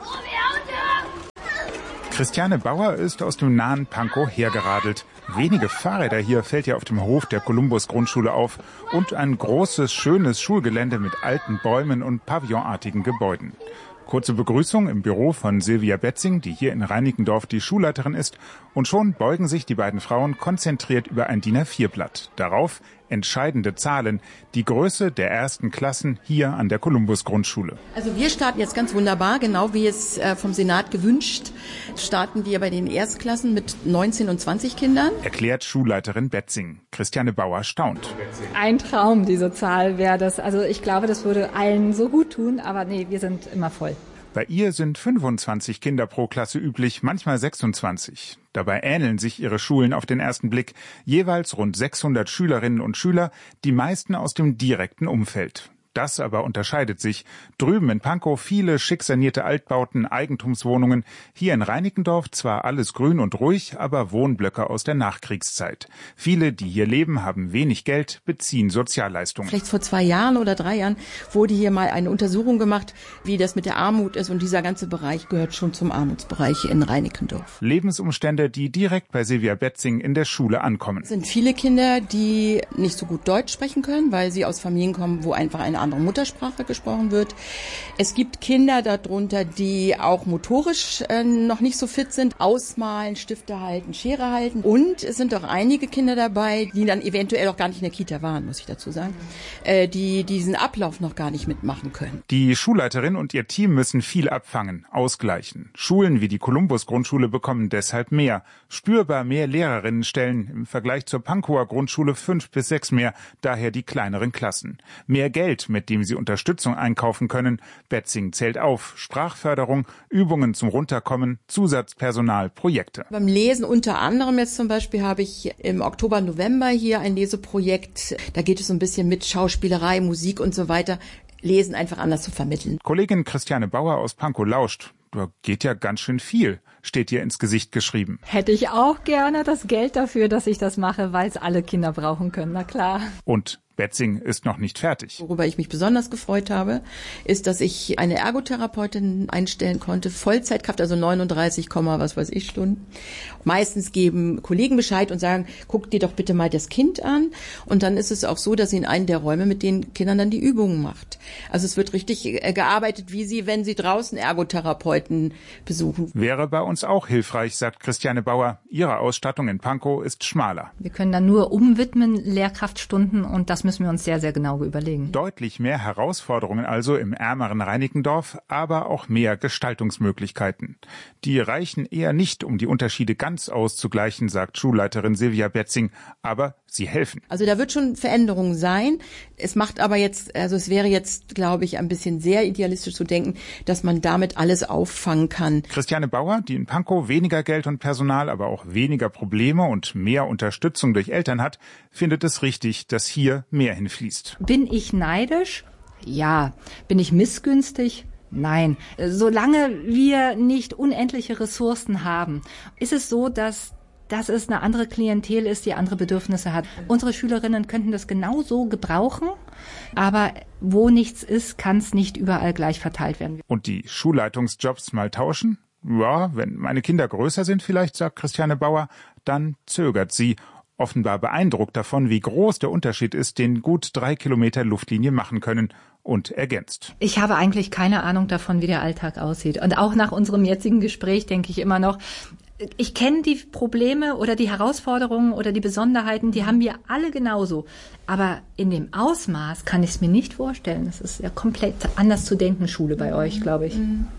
Christiane Bauer ist aus dem nahen Pankow hergeradelt. Wenige Fahrräder hier fällt ihr auf dem Hof der Columbus-Grundschule auf und ein großes, schönes Schulgelände mit alten Bäumen und pavillonartigen Gebäuden. Kurze Begrüßung im Büro von Silvia Betzing, die hier in Reinickendorf die Schulleiterin ist. Und schon beugen sich die beiden Frauen konzentriert über ein D I N A vier Blatt. Darauf entscheidende Zahlen, die Größe der ersten Klassen hier an der Columbus-Grundschule. Also wir starten jetzt ganz wunderbar, genau wie es äh, vom Senat gewünscht, starten wir bei den Erstklassen mit neunzehn und zwanzig Kindern. Erklärt Schulleiterin Betzing. Christiane Bauer staunt. Ein Traum, diese Zahl wäre das. Also ich glaube, das würde allen so gut tun, aber nee, wir sind immer voll. Bei ihr sind fünfundzwanzig Kinder pro Klasse üblich, manchmal sechsundzwanzig. Dabei ähneln sich ihre Schulen auf den ersten Blick. Jeweils rund sechshundert Schülerinnen und Schüler, die meisten aus dem direkten Umfeld. Das aber unterscheidet sich. Drüben in Pankow viele schick sanierte Altbauten, Eigentumswohnungen. Hier in Reinickendorf zwar alles grün und ruhig, aber Wohnblöcke aus der Nachkriegszeit. Viele, die hier leben, haben wenig Geld, beziehen Sozialleistungen. Vielleicht vor zwei Jahren oder drei Jahren wurde hier mal eine Untersuchung gemacht, wie das mit der Armut ist. Und dieser ganze Bereich gehört schon zum Armutsbereich in Reinickendorf. Lebensumstände, die direkt bei Silvia Betzing in der Schule ankommen. Es sind viele Kinder, die nicht so gut Deutsch sprechen können, weil sie aus Familien kommen, wo einfach eine andere Muttersprache gesprochen wird. Es gibt Kinder darunter, die auch motorisch äh, noch nicht so fit sind, ausmalen, Stifte halten, Schere halten. Und es sind auch einige Kinder dabei, die dann eventuell auch gar nicht in der Kita waren, muss ich dazu sagen, äh, die diesen Ablauf noch gar nicht mitmachen können. Die Schulleiterin und ihr Team müssen viel abfangen, ausgleichen. Schulen wie die Columbus-Grundschule bekommen deshalb mehr. Spürbar mehr Lehrerinnenstellen, im Vergleich zur Pankower Grundschule fünf bis sechs mehr, daher die kleineren Klassen. Mehr Geld, mit dem sie Unterstützung einkaufen können. Betzing zählt auf. Sprachförderung, Übungen zum Runterkommen, Zusatzpersonal, Projekte. Beim Lesen unter anderem jetzt zum Beispiel habe ich im Oktober, November hier ein Leseprojekt. Da geht es so ein bisschen mit Schauspielerei, Musik und so weiter. Lesen einfach anders zu vermitteln. Kollegin Christiane Bauer aus Pankow lauscht. Da geht ja ganz schön viel, steht ihr ins Gesicht geschrieben. Hätte ich auch gerne das Geld dafür, dass ich das mache, weil es alle Kinder brauchen können, na klar. Und Betzing ist noch nicht fertig. Worüber ich mich besonders gefreut habe, ist, dass ich eine Ergotherapeutin einstellen konnte, Vollzeitkraft, also neununddreißig, was weiß ich Stunden. Meistens geben Kollegen Bescheid und sagen, guck dir doch bitte mal das Kind an. Und dann ist es auch so, dass sie in einem der Räume mit den Kindern dann die Übungen macht. Also es wird richtig gearbeitet, wie sie, wenn sie draußen Ergotherapeuten besuchen. Wäre bei uns auch hilfreich, sagt Christiane Bauer. Ihre Ausstattung in Pankow ist schmaler. Wir können dann nur umwidmen, Lehrkraftstunden, und das müssen wir uns sehr, sehr genau überlegen. Deutlich mehr Herausforderungen also im ärmeren Reinickendorf, aber auch mehr Gestaltungsmöglichkeiten. Die reichen eher nicht, um die Unterschiede ganz auszugleichen, sagt Schulleiterin Silvia Betzing, aber sie helfen. Also da wird schon Veränderung sein. Es macht aber jetzt, also es wäre jetzt, glaube ich, ein bisschen sehr idealistisch zu denken, dass man damit alles auffangen kann. Christiane Bauer, die in Pankow weniger Geld und Personal, aber auch weniger Probleme und mehr Unterstützung durch Eltern hat, findet es richtig, dass hier mehr hinfließt. Bin ich neidisch? Ja. Bin ich missgünstig? Nein. Solange wir nicht unendliche Ressourcen haben, ist es so, dass dass es eine andere Klientel ist, die andere Bedürfnisse hat. Unsere Schülerinnen könnten das genauso gebrauchen, aber wo nichts ist, kann es nicht überall gleich verteilt werden. Und die Schulleitungsjobs mal tauschen? Ja, wenn meine Kinder größer sind vielleicht, sagt Christiane Bauer, dann zögert sie. Offenbar beeindruckt davon, wie groß der Unterschied ist, den gut drei Kilometer Luftlinie machen können, und ergänzt. Ich habe eigentlich keine Ahnung davon, wie der Alltag aussieht. Und auch nach unserem jetzigen Gespräch denke ich immer noch, ich kenne die Probleme oder die Herausforderungen oder die Besonderheiten, die haben wir alle genauso. Aber in dem Ausmaß kann ich es mir nicht vorstellen. Es ist ja komplett anders zu denken, Schule bei euch, glaube ich.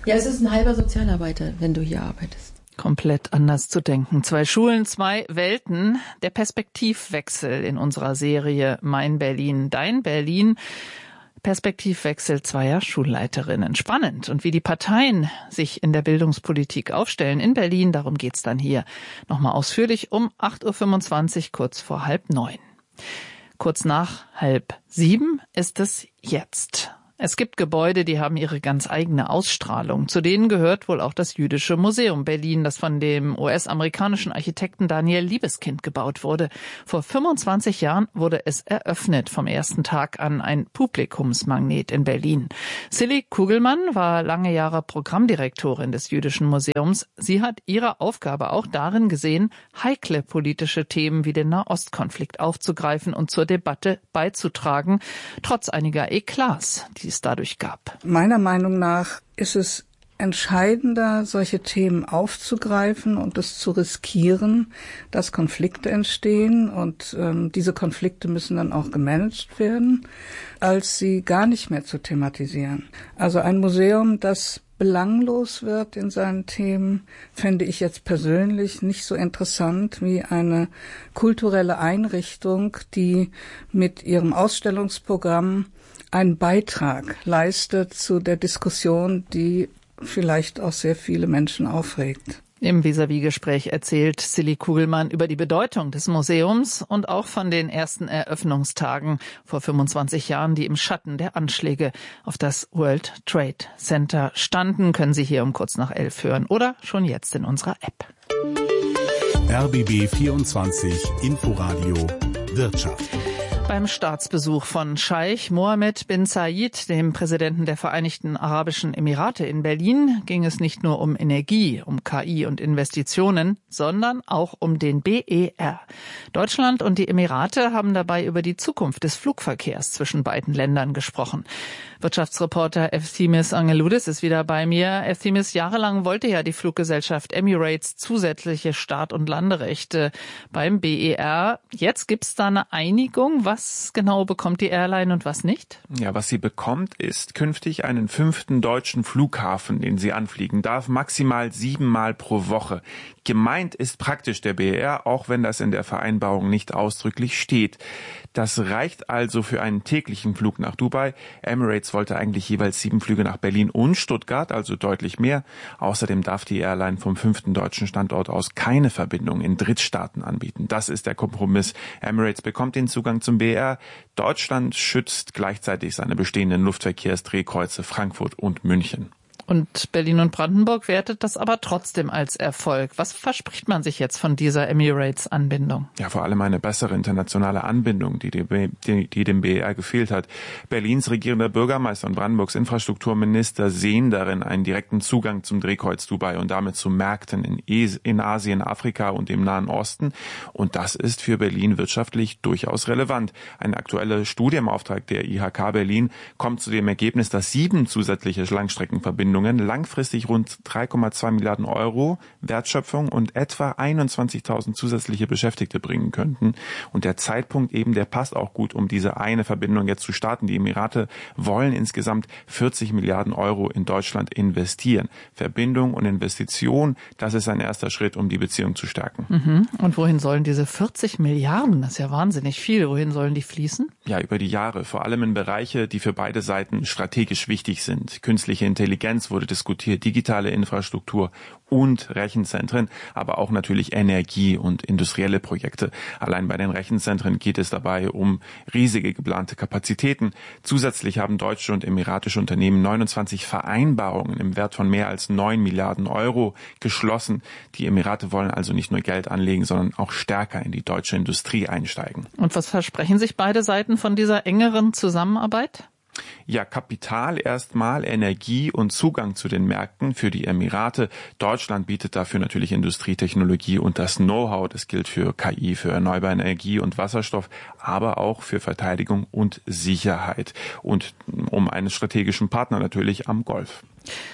Ja, es ist ein halber Sozialarbeiter, wenn du hier arbeitest. Komplett anders zu denken. Zwei Schulen, zwei Welten. Der Perspektivwechsel in unserer Serie Mein Berlin, Dein Berlin. Perspektivwechsel zweier Schulleiterinnen. Spannend. Und wie die Parteien sich in der Bildungspolitik aufstellen in Berlin, darum geht's dann hier nochmal ausführlich um acht Uhr fünfundzwanzig, kurz vor halb neun. Kurz nach halb sieben ist es jetzt. Es gibt Gebäude, die haben ihre ganz eigene Ausstrahlung. Zu denen gehört wohl auch das Jüdische Museum Berlin, das von dem U S-amerikanischen Architekten Daniel Liebeskind gebaut wurde. Vor fünfundzwanzig Jahren wurde es eröffnet, vom ersten Tag an ein Publikumsmagnet in Berlin. Silly Kugelmann war lange Jahre Programmdirektorin des Jüdischen Museums. Sie hat ihre Aufgabe auch darin gesehen, heikle politische Themen wie den Nahostkonflikt aufzugreifen und zur Debatte beizutragen, trotz einiger Eklats, die es dadurch gab. Meiner Meinung nach ist es entscheidender, solche Themen aufzugreifen und es zu riskieren, dass Konflikte entstehen und ähm, diese Konflikte müssen dann auch gemanagt werden, als sie gar nicht mehr zu thematisieren. Also ein Museum, das belanglos wird in seinen Themen, fände ich jetzt persönlich nicht so interessant wie eine kulturelle Einrichtung, die mit ihrem Ausstellungsprogramm einen Beitrag leistet zu der Diskussion, die vielleicht auch sehr viele Menschen aufregt. Im Vis-à-vis-Gespräch erzählt Silly Kugelmann über die Bedeutung des Museums und auch von den ersten Eröffnungstagen vor fünfundzwanzig Jahren, die im Schatten der Anschläge auf das World Trade Center standen. Können Sie hier um kurz nach elf hören oder schon jetzt in unserer App. R B B vierundzwanzig Inforadio Wirtschaft. Beim Staatsbesuch von Scheich Mohammed bin Zayed, dem Präsidenten der Vereinigten Arabischen Emirate in Berlin, ging es nicht nur um Energie, um K I und Investitionen, sondern auch um den B E R. Deutschland und die Emirate haben dabei über die Zukunft des Flugverkehrs zwischen beiden Ländern gesprochen. Wirtschaftsreporter Efthimis Angeloudis ist wieder bei mir. Efthimis, jahrelang wollte ja die Fluggesellschaft Emirates zusätzliche Start- und Landerechte beim B E R. Jetzt gibt's da eine Einigung. Was genau bekommt die Airline und was nicht? Ja, was sie bekommt, ist künftig einen fünften deutschen Flughafen, den sie anfliegen darf, maximal siebenmal pro Woche. Gemeint ist praktisch der B E R, auch wenn das in der Vereinbarung nicht ausdrücklich steht. Das reicht also für einen täglichen Flug nach Dubai. Emirates wollte eigentlich jeweils sieben Flüge nach Berlin und Stuttgart, also deutlich mehr. Außerdem darf die Airline vom fünften deutschen Standort aus keine Verbindung in Drittstaaten anbieten. Das ist der Kompromiss. Emirates bekommt den Zugang zum B E R. Deutschland schützt gleichzeitig seine bestehenden Luftverkehrsdrehkreuze Frankfurt und München. Und Berlin und Brandenburg wertet das aber trotzdem als Erfolg. Was verspricht man sich jetzt von dieser Emirates-Anbindung? Ja, vor allem eine bessere internationale Anbindung, die, die, die, die dem B E R gefehlt hat. Berlins regierender Bürgermeister und Brandenburgs Infrastrukturminister sehen darin einen direkten Zugang zum Drehkreuz Dubai und damit zu Märkten in, in Asien, Afrika und dem Nahen Osten. Und das ist für Berlin wirtschaftlich durchaus relevant. Eine aktuelle Studie im Auftrag der I H K Berlin kommt zu dem Ergebnis, dass sieben zusätzliche Langstreckenverbindungen langfristig rund drei Komma zwei Milliarden Euro Wertschöpfung und etwa einundzwanzigtausend zusätzliche Beschäftigte bringen könnten. Und der Zeitpunkt eben, der passt auch gut, um diese eine Verbindung jetzt zu starten. Die Emirate wollen insgesamt vierzig Milliarden Euro in Deutschland investieren. Verbindung und Investition, das ist ein erster Schritt, um die Beziehung zu stärken. Mhm. Und wohin sollen diese vierzig Milliarden, das ist ja wahnsinnig viel, wohin sollen die fließen? Ja, über die Jahre, vor allem in Bereiche, die für beide Seiten strategisch wichtig sind. Künstliche Intelligenz wurde diskutiert, digitale Infrastruktur und Rechenzentren, aber auch natürlich Energie und industrielle Projekte. Allein bei den Rechenzentren geht es dabei um riesige geplante Kapazitäten. Zusätzlich haben deutsche und emiratische Unternehmen neunundzwanzig Vereinbarungen im Wert von mehr als neun Milliarden Euro geschlossen. Die Emirate wollen also nicht nur Geld anlegen, sondern auch stärker in die deutsche Industrie einsteigen. Und was versprechen sich beide Seiten von dieser engeren Zusammenarbeit? Ja, Kapital erstmal, Energie und Zugang zu den Märkten für die Emirate. Deutschland bietet dafür natürlich Industrietechnologie und das Know-how. Das gilt für K I, für erneuerbare Energie und Wasserstoff, aber auch für Verteidigung und Sicherheit. Und um einen strategischen Partner natürlich am Golf.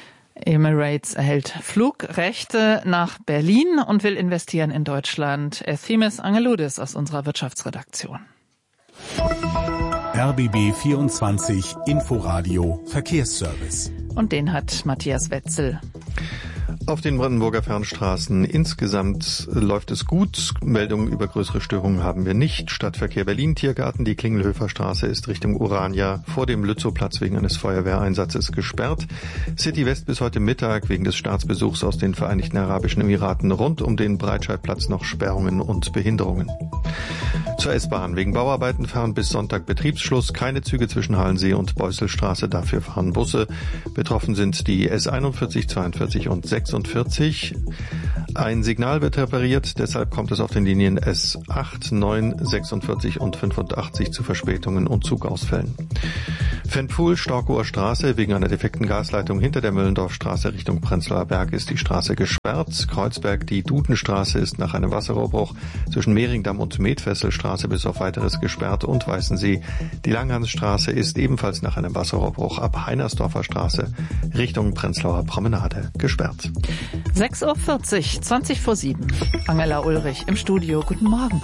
Emirates erhält Flugrechte nach Berlin und will investieren in Deutschland. Efthimis Angeloudis aus unserer Wirtschaftsredaktion. R B B vierundzwanzig Inforadio Verkehrsservice. Und den hat Matthias Wetzel. Auf den Brandenburger Fernstraßen insgesamt läuft es gut. Meldungen über größere Störungen haben wir nicht. Stadtverkehr Berlin, Tiergarten, die Klingelhöfer Straße ist Richtung Urania vor dem Lützowplatz wegen eines Feuerwehreinsatzes gesperrt. City West bis heute Mittag wegen des Staatsbesuchs aus den Vereinigten Arabischen Emiraten rund um den Breitscheidplatz noch Sperrungen und Behinderungen. Zur S-Bahn. Wegen Bauarbeiten fahren bis Sonntag Betriebsschluss. Keine Züge zwischen Halensee und Beusselstraße. Dafür fahren Busse. Betroffen sind die S einundvierzig, zweiundvierzig und sechsundvierzig. Ein Signal wird repariert. Deshalb kommt es auf den Linien S acht, neun, sechsundvierzig und fünfundachtzig zu Verspätungen und Zugausfällen. Fenpfuhl, Storkower Straße. Wegen einer defekten Gasleitung hinter der Möllendorfstraße Richtung Prenzlauer Berg ist die Straße gesperrt. Kreuzberg, die Dudenstraße ist nach einem Wasserrohrbruch zwischen Mehringdamm und Medfesselstraße bis auf weiteres gesperrt und Weißensee. Die Langhansstraße ist ebenfalls nach einem Wasserrohrbruch ab Heinersdorfer Straße Richtung Prenzlauer Promenade gesperrt. sechs Uhr vierzig, zwanzig vor sieben. Angela Ulrich im Studio. Guten Morgen.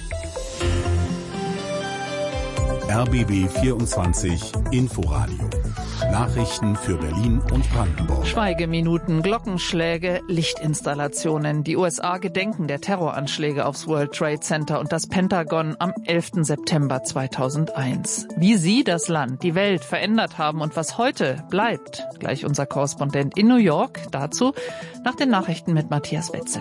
R B B vierundzwanzig Inforadio. Nachrichten für Berlin und Brandenburg. Schweigeminuten, Glockenschläge, Lichtinstallationen. Die U S A gedenken der Terroranschläge aufs World Trade Center und das Pentagon am elften September zweitausendeins. Wie sie das Land, die Welt verändert haben und was heute bleibt. Gleich unser Korrespondent in New York. Dazu nach den Nachrichten mit Matthias Wetzel.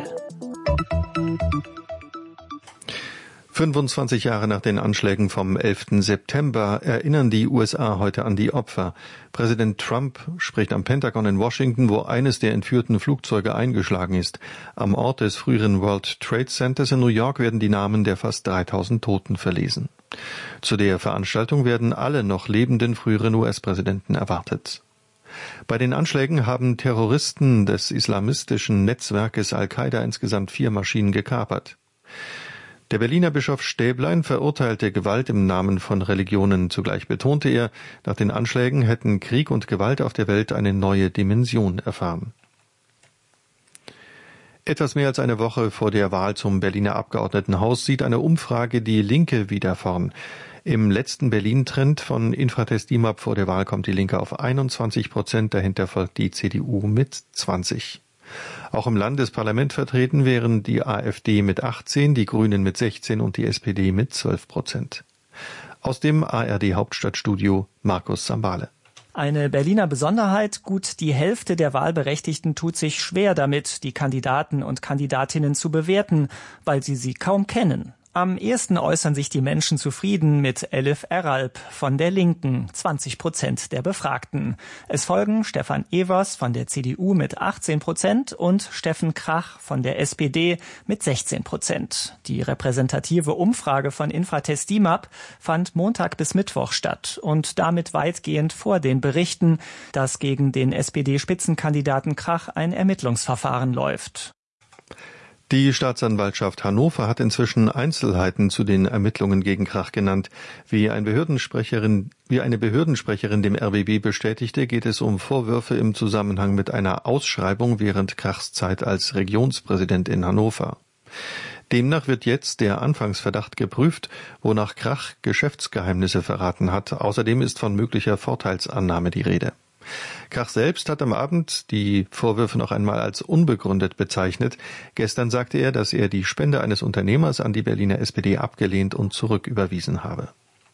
fünfundzwanzig Jahre nach den Anschlägen vom elften September erinnern die U S A heute an die Opfer. Präsident Trump spricht am Pentagon in Washington, wo eines der entführten Flugzeuge eingeschlagen ist. Am Ort des früheren World Trade Centers in New York werden die Namen der fast dreitausend Toten verlesen. Zu der Veranstaltung werden alle noch lebenden früheren U S-Präsidenten erwartet. Bei den Anschlägen haben Terroristen des islamistischen Netzwerkes Al-Qaida insgesamt vier Maschinen gekapert. Der Berliner Bischof Stäblein verurteilte Gewalt im Namen von Religionen. Zugleich betonte er, nach den Anschlägen hätten Krieg und Gewalt auf der Welt eine neue Dimension erfahren. Etwas mehr als eine Woche vor der Wahl zum Berliner Abgeordnetenhaus sieht eine Umfrage die Linke wieder vorn. Im letzten Berlin-Trend von Infratest D I M A P vor der Wahl kommt die Linke auf einundzwanzig Prozent, dahinter folgt die C D U mit zwanzig. Auch im Landesparlament vertreten wären die AfD mit achtzehn, die Grünen mit sechzehn und die S P D mit zwölf Prozent. Aus dem A R D Hauptstadtstudio Markus Sambale. Eine Berliner Besonderheit, gut die Hälfte der Wahlberechtigten tut sich schwer damit, die Kandidaten und Kandidatinnen zu bewerten, weil sie sie kaum kennen. Am ehesten äußern sich die Menschen zufrieden mit Elif Eralp von der Linken, zwanzig Prozent der Befragten. Es folgen Stefan Evers von der C D U mit achtzehn Prozent und Steffen Krach von der S P D mit sechzehn Prozent. Die repräsentative Umfrage von Infratest D I M A P fand Montag bis Mittwoch statt und damit weitgehend vor den Berichten, dass gegen den S P D-Spitzenkandidaten Krach ein Ermittlungsverfahren läuft. Die Staatsanwaltschaft Hannover hat inzwischen Einzelheiten zu den Ermittlungen gegen Krach genannt. Wie, ein Behördensprecherin, wie eine Behördensprecherin dem R B B bestätigte, geht es um Vorwürfe im Zusammenhang mit einer Ausschreibung während Krachs Zeit als Regionspräsident in Hannover. Demnach wird jetzt der Anfangsverdacht geprüft, wonach Krach Geschäftsgeheimnisse verraten hat. Außerdem ist von möglicher Vorteilsannahme die Rede. Krach selbst hat am Abend die Vorwürfe noch einmal als unbegründet bezeichnet. Gestern sagte er, dass er die Spende eines Unternehmers an die Berliner S P D abgelehnt und zurücküberwiesen habe.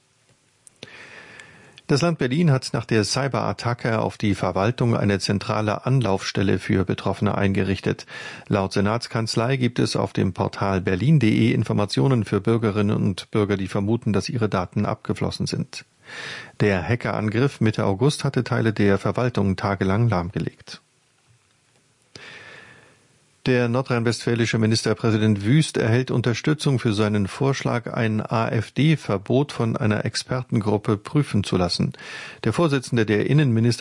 Das Land Berlin hat nach der Cyberattacke auf die Verwaltung eine zentrale Anlaufstelle für Betroffene eingerichtet. Laut Senatskanzlei gibt es auf dem Portal berlin punkt de Informationen für Bürgerinnen und Bürger, die vermuten, dass ihre Daten abgeflossen sind. Der Hackerangriff Mitte August hatte Teile der Verwaltung tagelang lahmgelegt. Der nordrhein-westfälische Ministerpräsident Wüst erhält Unterstützung für seinen Vorschlag, ein AfD-Verbot von einer Expertengruppe prüfen zu lassen. Der Vorsitzende der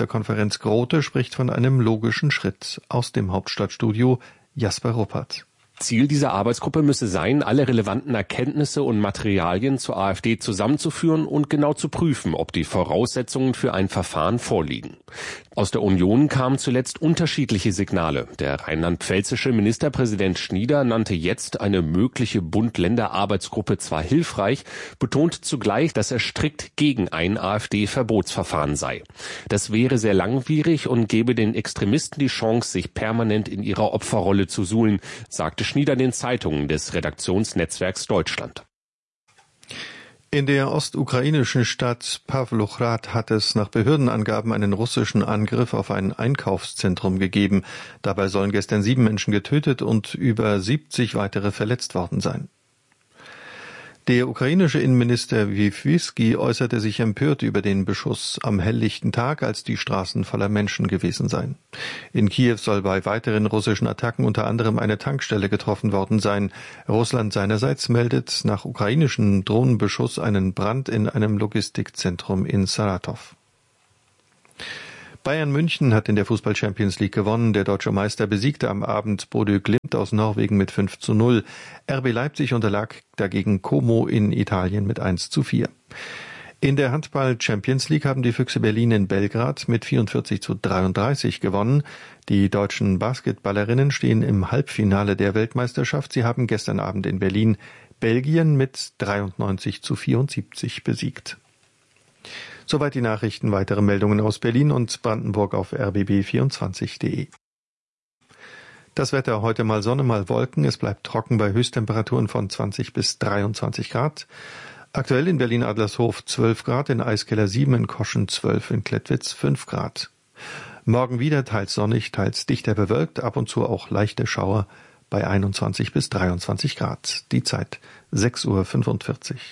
Innenministerkonferenz Grote spricht von einem logischen Schritt. Aus dem Hauptstadtstudio Jasper Ruppert. Ziel dieser Arbeitsgruppe müsse sein, alle relevanten Erkenntnisse und Materialien zur AfD zusammenzuführen und genau zu prüfen, ob die Voraussetzungen für ein Verfahren vorliegen. Aus der Union kamen zuletzt unterschiedliche Signale. Der rheinland-pfälzische Ministerpräsident Schnieder nannte jetzt eine mögliche Bund-Länder-Arbeitsgruppe zwar hilfreich, betont zugleich, dass er strikt gegen ein AfD-Verbotsverfahren sei. Das wäre sehr langwierig und gebe den Extremisten die Chance, sich permanent in ihrer Opferrolle zu suhlen, sagte Schnieder den Zeitungen des Redaktionsnetzwerks Deutschland. In der ostukrainischen Stadt Pawlochrad hat es nach Behördenangaben einen russischen Angriff auf ein Einkaufszentrum gegeben. Dabei sollen gestern sieben Menschen getötet und über siebzig weitere verletzt worden sein. Der ukrainische Innenminister Wiewiski äußerte sich empört über den Beschuss am helllichten Tag, als die Straßen voller Menschen gewesen seien. In Kiew soll bei weiteren russischen Attacken unter anderem eine Tankstelle getroffen worden sein. Russland seinerseits meldet nach ukrainischem Drohnenbeschuss einen Brand in einem Logistikzentrum in Saratow. Bayern München hat in der Fußball-Champions League gewonnen. Der deutsche Meister besiegte am Abend Bodø Glimt aus Norwegen mit fünf zu null. R B Leipzig unterlag dagegen Como in Italien mit eins zu vier. In der Handball-Champions League haben die Füchse Berlin in Belgrad mit vierundvierzig zu dreiunddreißig gewonnen. Die deutschen Basketballerinnen stehen im Halbfinale der Weltmeisterschaft. Sie haben gestern Abend in Berlin Belgien mit dreiundneunzig zu vierundsiebzig besiegt. Soweit die Nachrichten. Weitere Meldungen aus Berlin und Brandenburg auf r b b vierundzwanzig punkt de. Das Wetter heute mal Sonne, mal Wolken. Es bleibt trocken bei Höchsttemperaturen von zwanzig bis dreiundzwanzig Grad. Aktuell in Berlin-Adlershof zwölf Grad, in Eiskeller sieben, in Koschen zwölf, in Klettwitz fünf Grad. Morgen wieder teils sonnig, teils dichter bewölkt, ab und zu auch leichte Schauer bei einundzwanzig bis dreiundzwanzig Grad. Die Zeit sechs Uhr fünfundvierzig.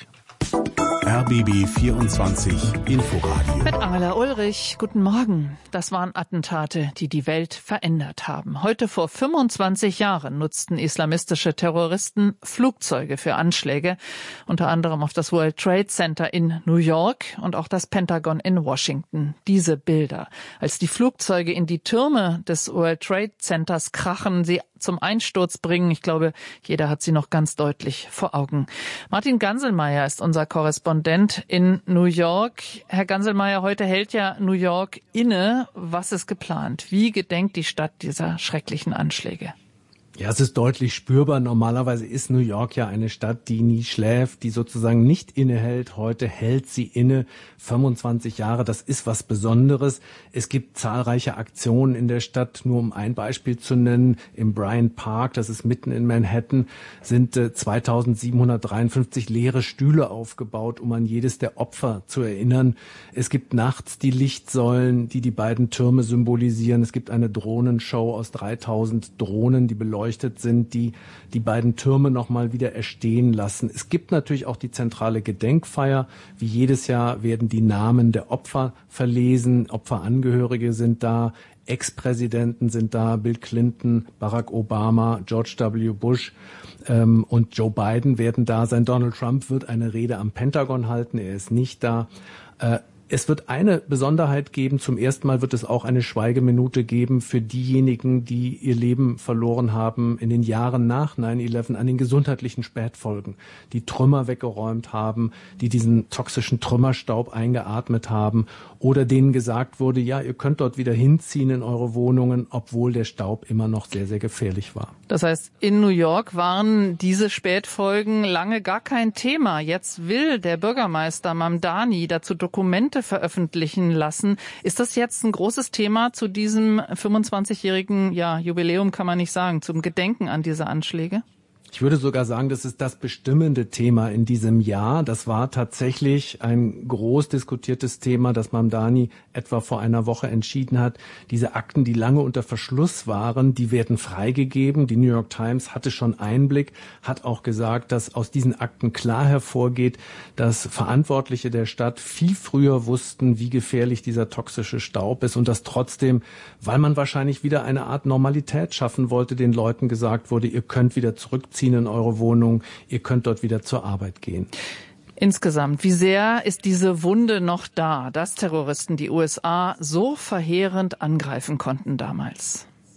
R B B vierundzwanzig Inforadio. Mit Angela Ulrich, guten Morgen. Das waren Attentate, die die Welt verändert haben. Heute vor fünfundzwanzig Jahren nutzten islamistische Terroristen Flugzeuge für Anschläge, unter anderem auf das World Trade Center in New York und auch das Pentagon in Washington. Diese Bilder, als die Flugzeuge in die Türme des World Trade Centers krachen, sie zum Einsturz bringen. Ich glaube, jeder hat sie noch ganz deutlich vor Augen. Martin Ganselmeier ist unser Korrespondent in New York. Herr Ganselmeier, heute hält ja New York inne. Was ist geplant? Wie gedenkt die Stadt dieser schrecklichen Anschläge? Ja, es ist deutlich spürbar. Normalerweise ist New York ja eine Stadt, die nie schläft, die sozusagen nicht innehält. Heute hält sie inne. fünfundzwanzig Jahre, das ist was Besonderes. Es gibt zahlreiche Aktionen in der Stadt. Nur um ein Beispiel zu nennen, im Bryant Park, das ist mitten in Manhattan, sind äh, zweitausendsiebenhundertdreiundfünfzig leere Stühle aufgebaut, um an jedes der Opfer zu erinnern. Es gibt nachts die Lichtsäulen, die die beiden Türme symbolisieren. Es gibt eine Drohnenshow aus dreitausend Drohnen, die beleuchtet sind, die die beiden Türme noch mal wieder erstehen lassen. Es gibt natürlich auch die zentrale Gedenkfeier. Wie jedes Jahr werden die Namen der Opfer verlesen. Opferangehörige sind da, Ex-Präsidenten sind da, Bill Clinton, Barack Obama, George W. Bush ähm, und Joe Biden werden da sein. Donald Trump wird eine Rede am Pentagon halten. Er ist nicht da. Äh, Es wird eine Besonderheit geben. Zum ersten Mal wird es auch eine Schweigeminute geben für diejenigen, die ihr Leben verloren haben in den Jahren nach neun elf an den gesundheitlichen Spätfolgen, die Trümmer weggeräumt haben, die diesen toxischen Trümmerstaub eingeatmet haben oder denen gesagt wurde, ja, ihr könnt dort wieder hinziehen in eure Wohnungen, obwohl der Staub immer noch sehr, sehr gefährlich war. Das heißt, in New York waren diese Spätfolgen lange gar kein Thema. Jetzt will der Bürgermeister Mamdani dazu Dokumente veröffentlichen lassen. Ist das jetzt ein großes Thema zu diesem fünfundzwanzigjährigen ja, Jubiläum, kann man nicht sagen, zum Gedenken an diese Anschläge? Ich würde sogar sagen, das ist das bestimmende Thema in diesem Jahr. Das war tatsächlich ein groß diskutiertes Thema, das Mamdani etwa vor einer Woche entschieden hat. Diese Akten, die lange unter Verschluss waren, die werden freigegeben. Die New York Times hatte schon Einblick, hat auch gesagt, dass aus diesen Akten klar hervorgeht, dass Verantwortliche der Stadt viel früher wussten, wie gefährlich dieser toxische Staub ist und dass trotzdem, weil man wahrscheinlich wieder eine Art Normalität schaffen wollte, den Leuten gesagt wurde, ihr könnt wieder zurückziehen in eure Wohnung, ihr könnt dort wieder zur Arbeit gehen. Insgesamt, wie sehr ist diese Wunde noch da, dass Terroristen die U S A so verheerend angreifen konnten damals?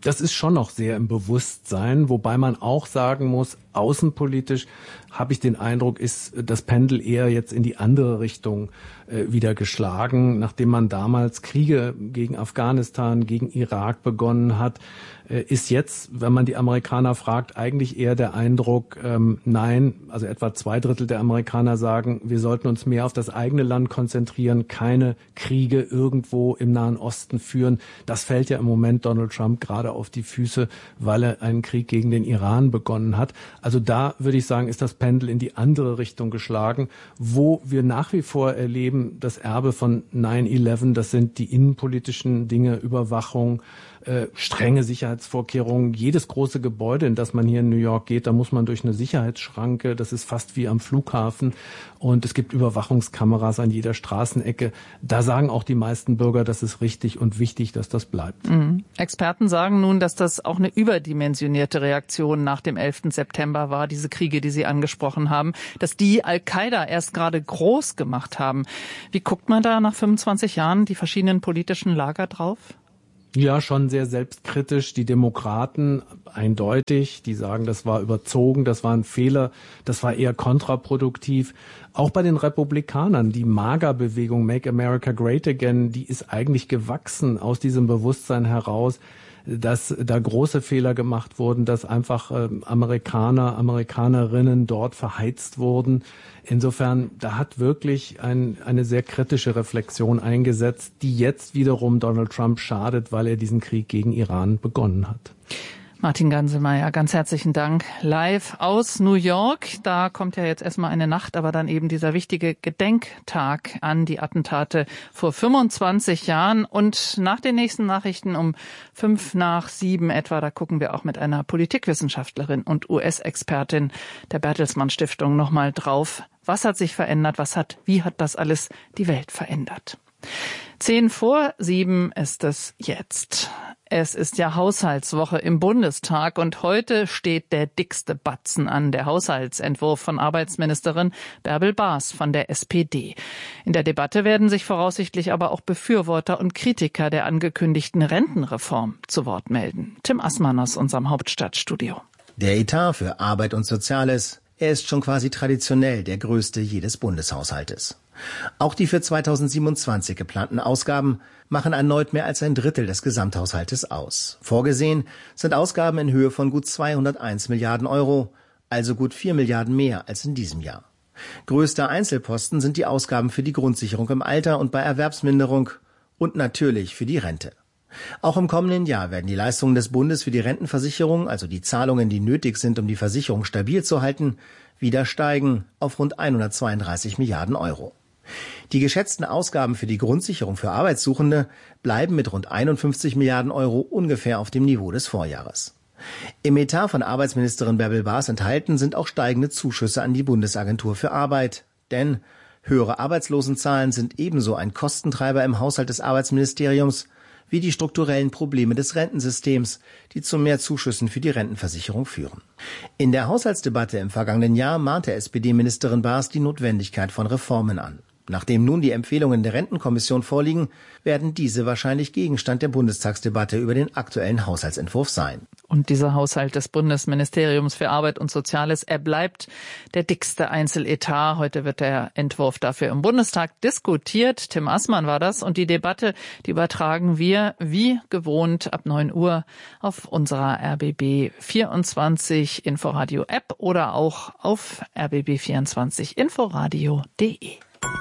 Das ist schon noch sehr im Bewusstsein, wobei man auch sagen muss, außenpolitisch habe ich den Eindruck, ist das Pendel eher jetzt in die andere Richtung äh, wieder geschlagen, nachdem man damals Kriege gegen Afghanistan, gegen Irak begonnen hat, äh, ist jetzt, wenn man die Amerikaner fragt, eigentlich eher der Eindruck, ähm, nein, also etwa zwei Drittel der Amerikaner sagen, wir sollten uns mehr auf das eigene Land konzentrieren, keine Kriege irgendwo im Nahen Osten führen. Das fällt ja im Moment Donald Trump gerade auf die Füße, weil er einen Krieg gegen den Iran begonnen hat. Also da würde ich sagen, ist das Pendel in die andere Richtung geschlagen, wo wir nach wie vor erleben, das Erbe von nine eleven, das sind die innenpolitischen Dinge, Überwachung, äh, strenge Sicherheitsvorkehrungen. Jedes große Gebäude, in das man hier in New York geht, da muss man durch eine Sicherheitsschranke, das ist fast wie am Flughafen, und es gibt Überwachungskameras an jeder Straßenecke. Da sagen auch die meisten Bürger, das ist richtig und wichtig, dass das bleibt. Mhm. Experten sagen nun, dass das auch eine überdimensionierte Reaktion nach dem elften September war, diese Kriege, die Sie angesprochen haben, dass die Al-Qaida erst gerade groß gemacht haben. Wie guckt man da nach fünfundzwanzig Jahren die verschiedenen politischen Lager drauf? Ja, schon sehr selbstkritisch. Die Demokraten eindeutig, die sagen, das war überzogen, das war ein Fehler, das war eher kontraproduktiv. Auch bei den Republikanern, die MAGA-Bewegung, Make America Great Again, die ist eigentlich gewachsen aus diesem Bewusstsein heraus, dass da große Fehler gemacht wurden, dass einfach äh, Amerikaner, Amerikanerinnen dort verheizt wurden. Insofern, da hat wirklich ein, eine sehr kritische Reflexion eingesetzt, die jetzt wiederum Donald Trump schadet, weil er diesen Krieg gegen Iran begonnen hat. Martin Ganselmeier, ganz herzlichen Dank. Live aus New York. Da kommt ja jetzt erstmal eine Nacht, aber dann eben dieser wichtige Gedenktag an die Attentate vor fünfundzwanzig Jahren. Und nach den nächsten Nachrichten um fünf nach sieben etwa, da gucken wir auch mit einer Politikwissenschaftlerin und U S-Expertin der Bertelsmann Stiftung nochmal drauf. Was hat sich verändert? Was hat, wie hat das alles die Welt verändert? Zehn vor sieben ist es jetzt. Es ist ja Haushaltswoche im Bundestag und heute steht der dickste Batzen an, der Haushaltsentwurf von Arbeitsministerin Bärbel Baas von der S P D. In der Debatte werden sich voraussichtlich aber auch Befürworter und Kritiker der angekündigten Rentenreform zu Wort melden. Tim Assmann aus unserem Hauptstadtstudio. Der Etat für Arbeit und Soziales, er ist schon quasi traditionell der größte jedes Bundeshaushaltes. Auch die für zweitausendsiebenundzwanzig geplanten Ausgaben machen erneut mehr als ein Drittel des Gesamthaushaltes aus. Vorgesehen sind Ausgaben in Höhe von gut zweihunderteins Milliarden Euro, also gut vier Milliarden mehr als in diesem Jahr. Größter Einzelposten sind die Ausgaben für die Grundsicherung im Alter und bei Erwerbsminderung und natürlich für die Rente. Auch im kommenden Jahr werden die Leistungen des Bundes für die Rentenversicherung, also die Zahlungen, die nötig sind, um die Versicherung stabil zu halten, wieder steigen auf rund hundertzweiunddreißig Milliarden Euro. Die geschätzten Ausgaben für die Grundsicherung für Arbeitssuchende bleiben mit rund einundfünfzig Milliarden Euro ungefähr auf dem Niveau des Vorjahres. Im Etat von Arbeitsministerin Bärbel Baas enthalten sind auch steigende Zuschüsse an die Bundesagentur für Arbeit. Denn höhere Arbeitslosenzahlen sind ebenso ein Kostentreiber im Haushalt des Arbeitsministeriums wie die strukturellen Probleme des Rentensystems, die zu mehr Zuschüssen für die Rentenversicherung führen. In der Haushaltsdebatte im vergangenen Jahr mahnte S P D-Ministerin Baas die Notwendigkeit von Reformen an. Nachdem nun die Empfehlungen der Rentenkommission vorliegen, werden diese wahrscheinlich Gegenstand der Bundestagsdebatte über den aktuellen Haushaltsentwurf sein. Und dieser Haushalt des Bundesministeriums für Arbeit und Soziales, er bleibt der dickste Einzeletat. Heute wird der Entwurf dafür im Bundestag diskutiert. Tim Assmann war das. Und die Debatte, die übertragen wir wie gewohnt ab neun Uhr auf unserer R B B vierundzwanzig Inforadio App oder auch auf r b b vierundzwanzig inforadio punkt de.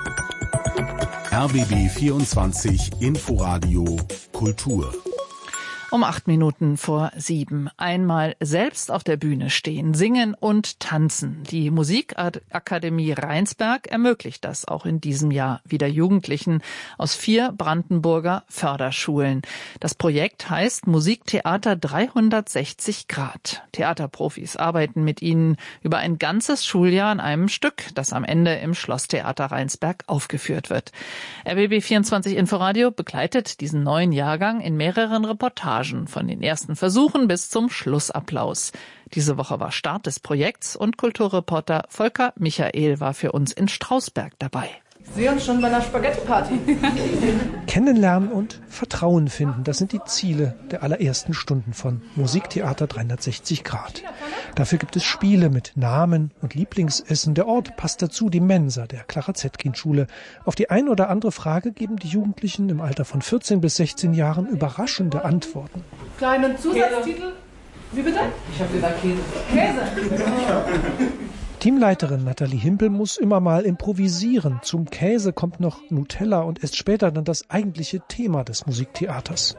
R B B vierundzwanzig Inforadio Kultur. Um acht Minuten vor sieben. Einmal selbst auf der Bühne stehen, singen und tanzen. Die Musikakademie Rheinsberg ermöglicht das auch in diesem Jahr wieder Jugendlichen aus vier Brandenburger Förderschulen. Das Projekt heißt Musiktheater dreihundertsechzig Grad. Theaterprofis arbeiten mit ihnen über ein ganzes Schuljahr an einem Stück, das am Ende im Schlosstheater Rheinsberg aufgeführt wird. R B B vierundzwanzig Inforadio begleitet diesen neuen Jahrgang in mehreren Reportagen. Von den ersten Versuchen bis zum Schlussapplaus. Diese Woche war Start des Projekts und Kulturreporter Volker Michael war für uns in Strausberg dabei. Ich sehe uns schon bei einer Spaghetti-Party. Kennenlernen und Vertrauen finden, das sind die Ziele der allerersten Stunden von Musiktheater dreihundertsechzig Grad. Dafür gibt es Spiele mit Namen und Lieblingsessen. Der Ort passt dazu, die Mensa der Clara Zetkin-Schule. Auf die ein oder andere Frage geben die Jugendlichen im Alter von vierzehn bis sechzehn Jahren überraschende Antworten. Kleinen Zusatztitel? Wie bitte? Ich habe gesagt Käse. Käse? Teamleiterin Nathalie Himpel muss immer mal improvisieren. Zum Käse kommt noch Nutella und erst später dann das eigentliche Thema des Musiktheaters.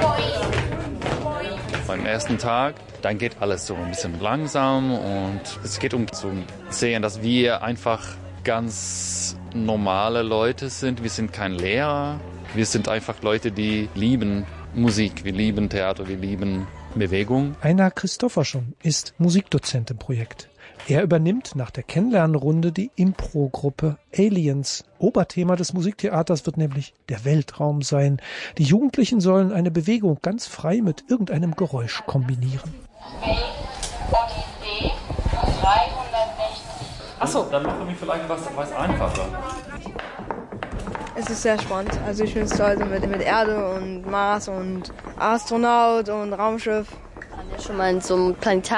Beim ersten Tag, dann geht alles so ein bisschen langsam und es geht um zu sehen, dass wir einfach ganz normale Leute sind. Wir sind kein Lehrer, wir sind einfach Leute, die lieben Musik, wir lieben Theater, wir lieben Bewegung. Einar Christofferson ist Musikdozent im Projekt. Er übernimmt nach der Kennenlernrunde die Impro-Gruppe Aliens. Oberthema des Musiktheaters wird nämlich der Weltraum sein. Die Jugendlichen sollen eine Bewegung ganz frei mit irgendeinem Geräusch kombinieren. Achso, dann machen wir vielleicht was, was einfacher. Es ist sehr spannend. Also ich finde es toll, mit, mit Erde und Mars und Astronaut und Raumschiff. Haben wir schon mal in so einem Planetarium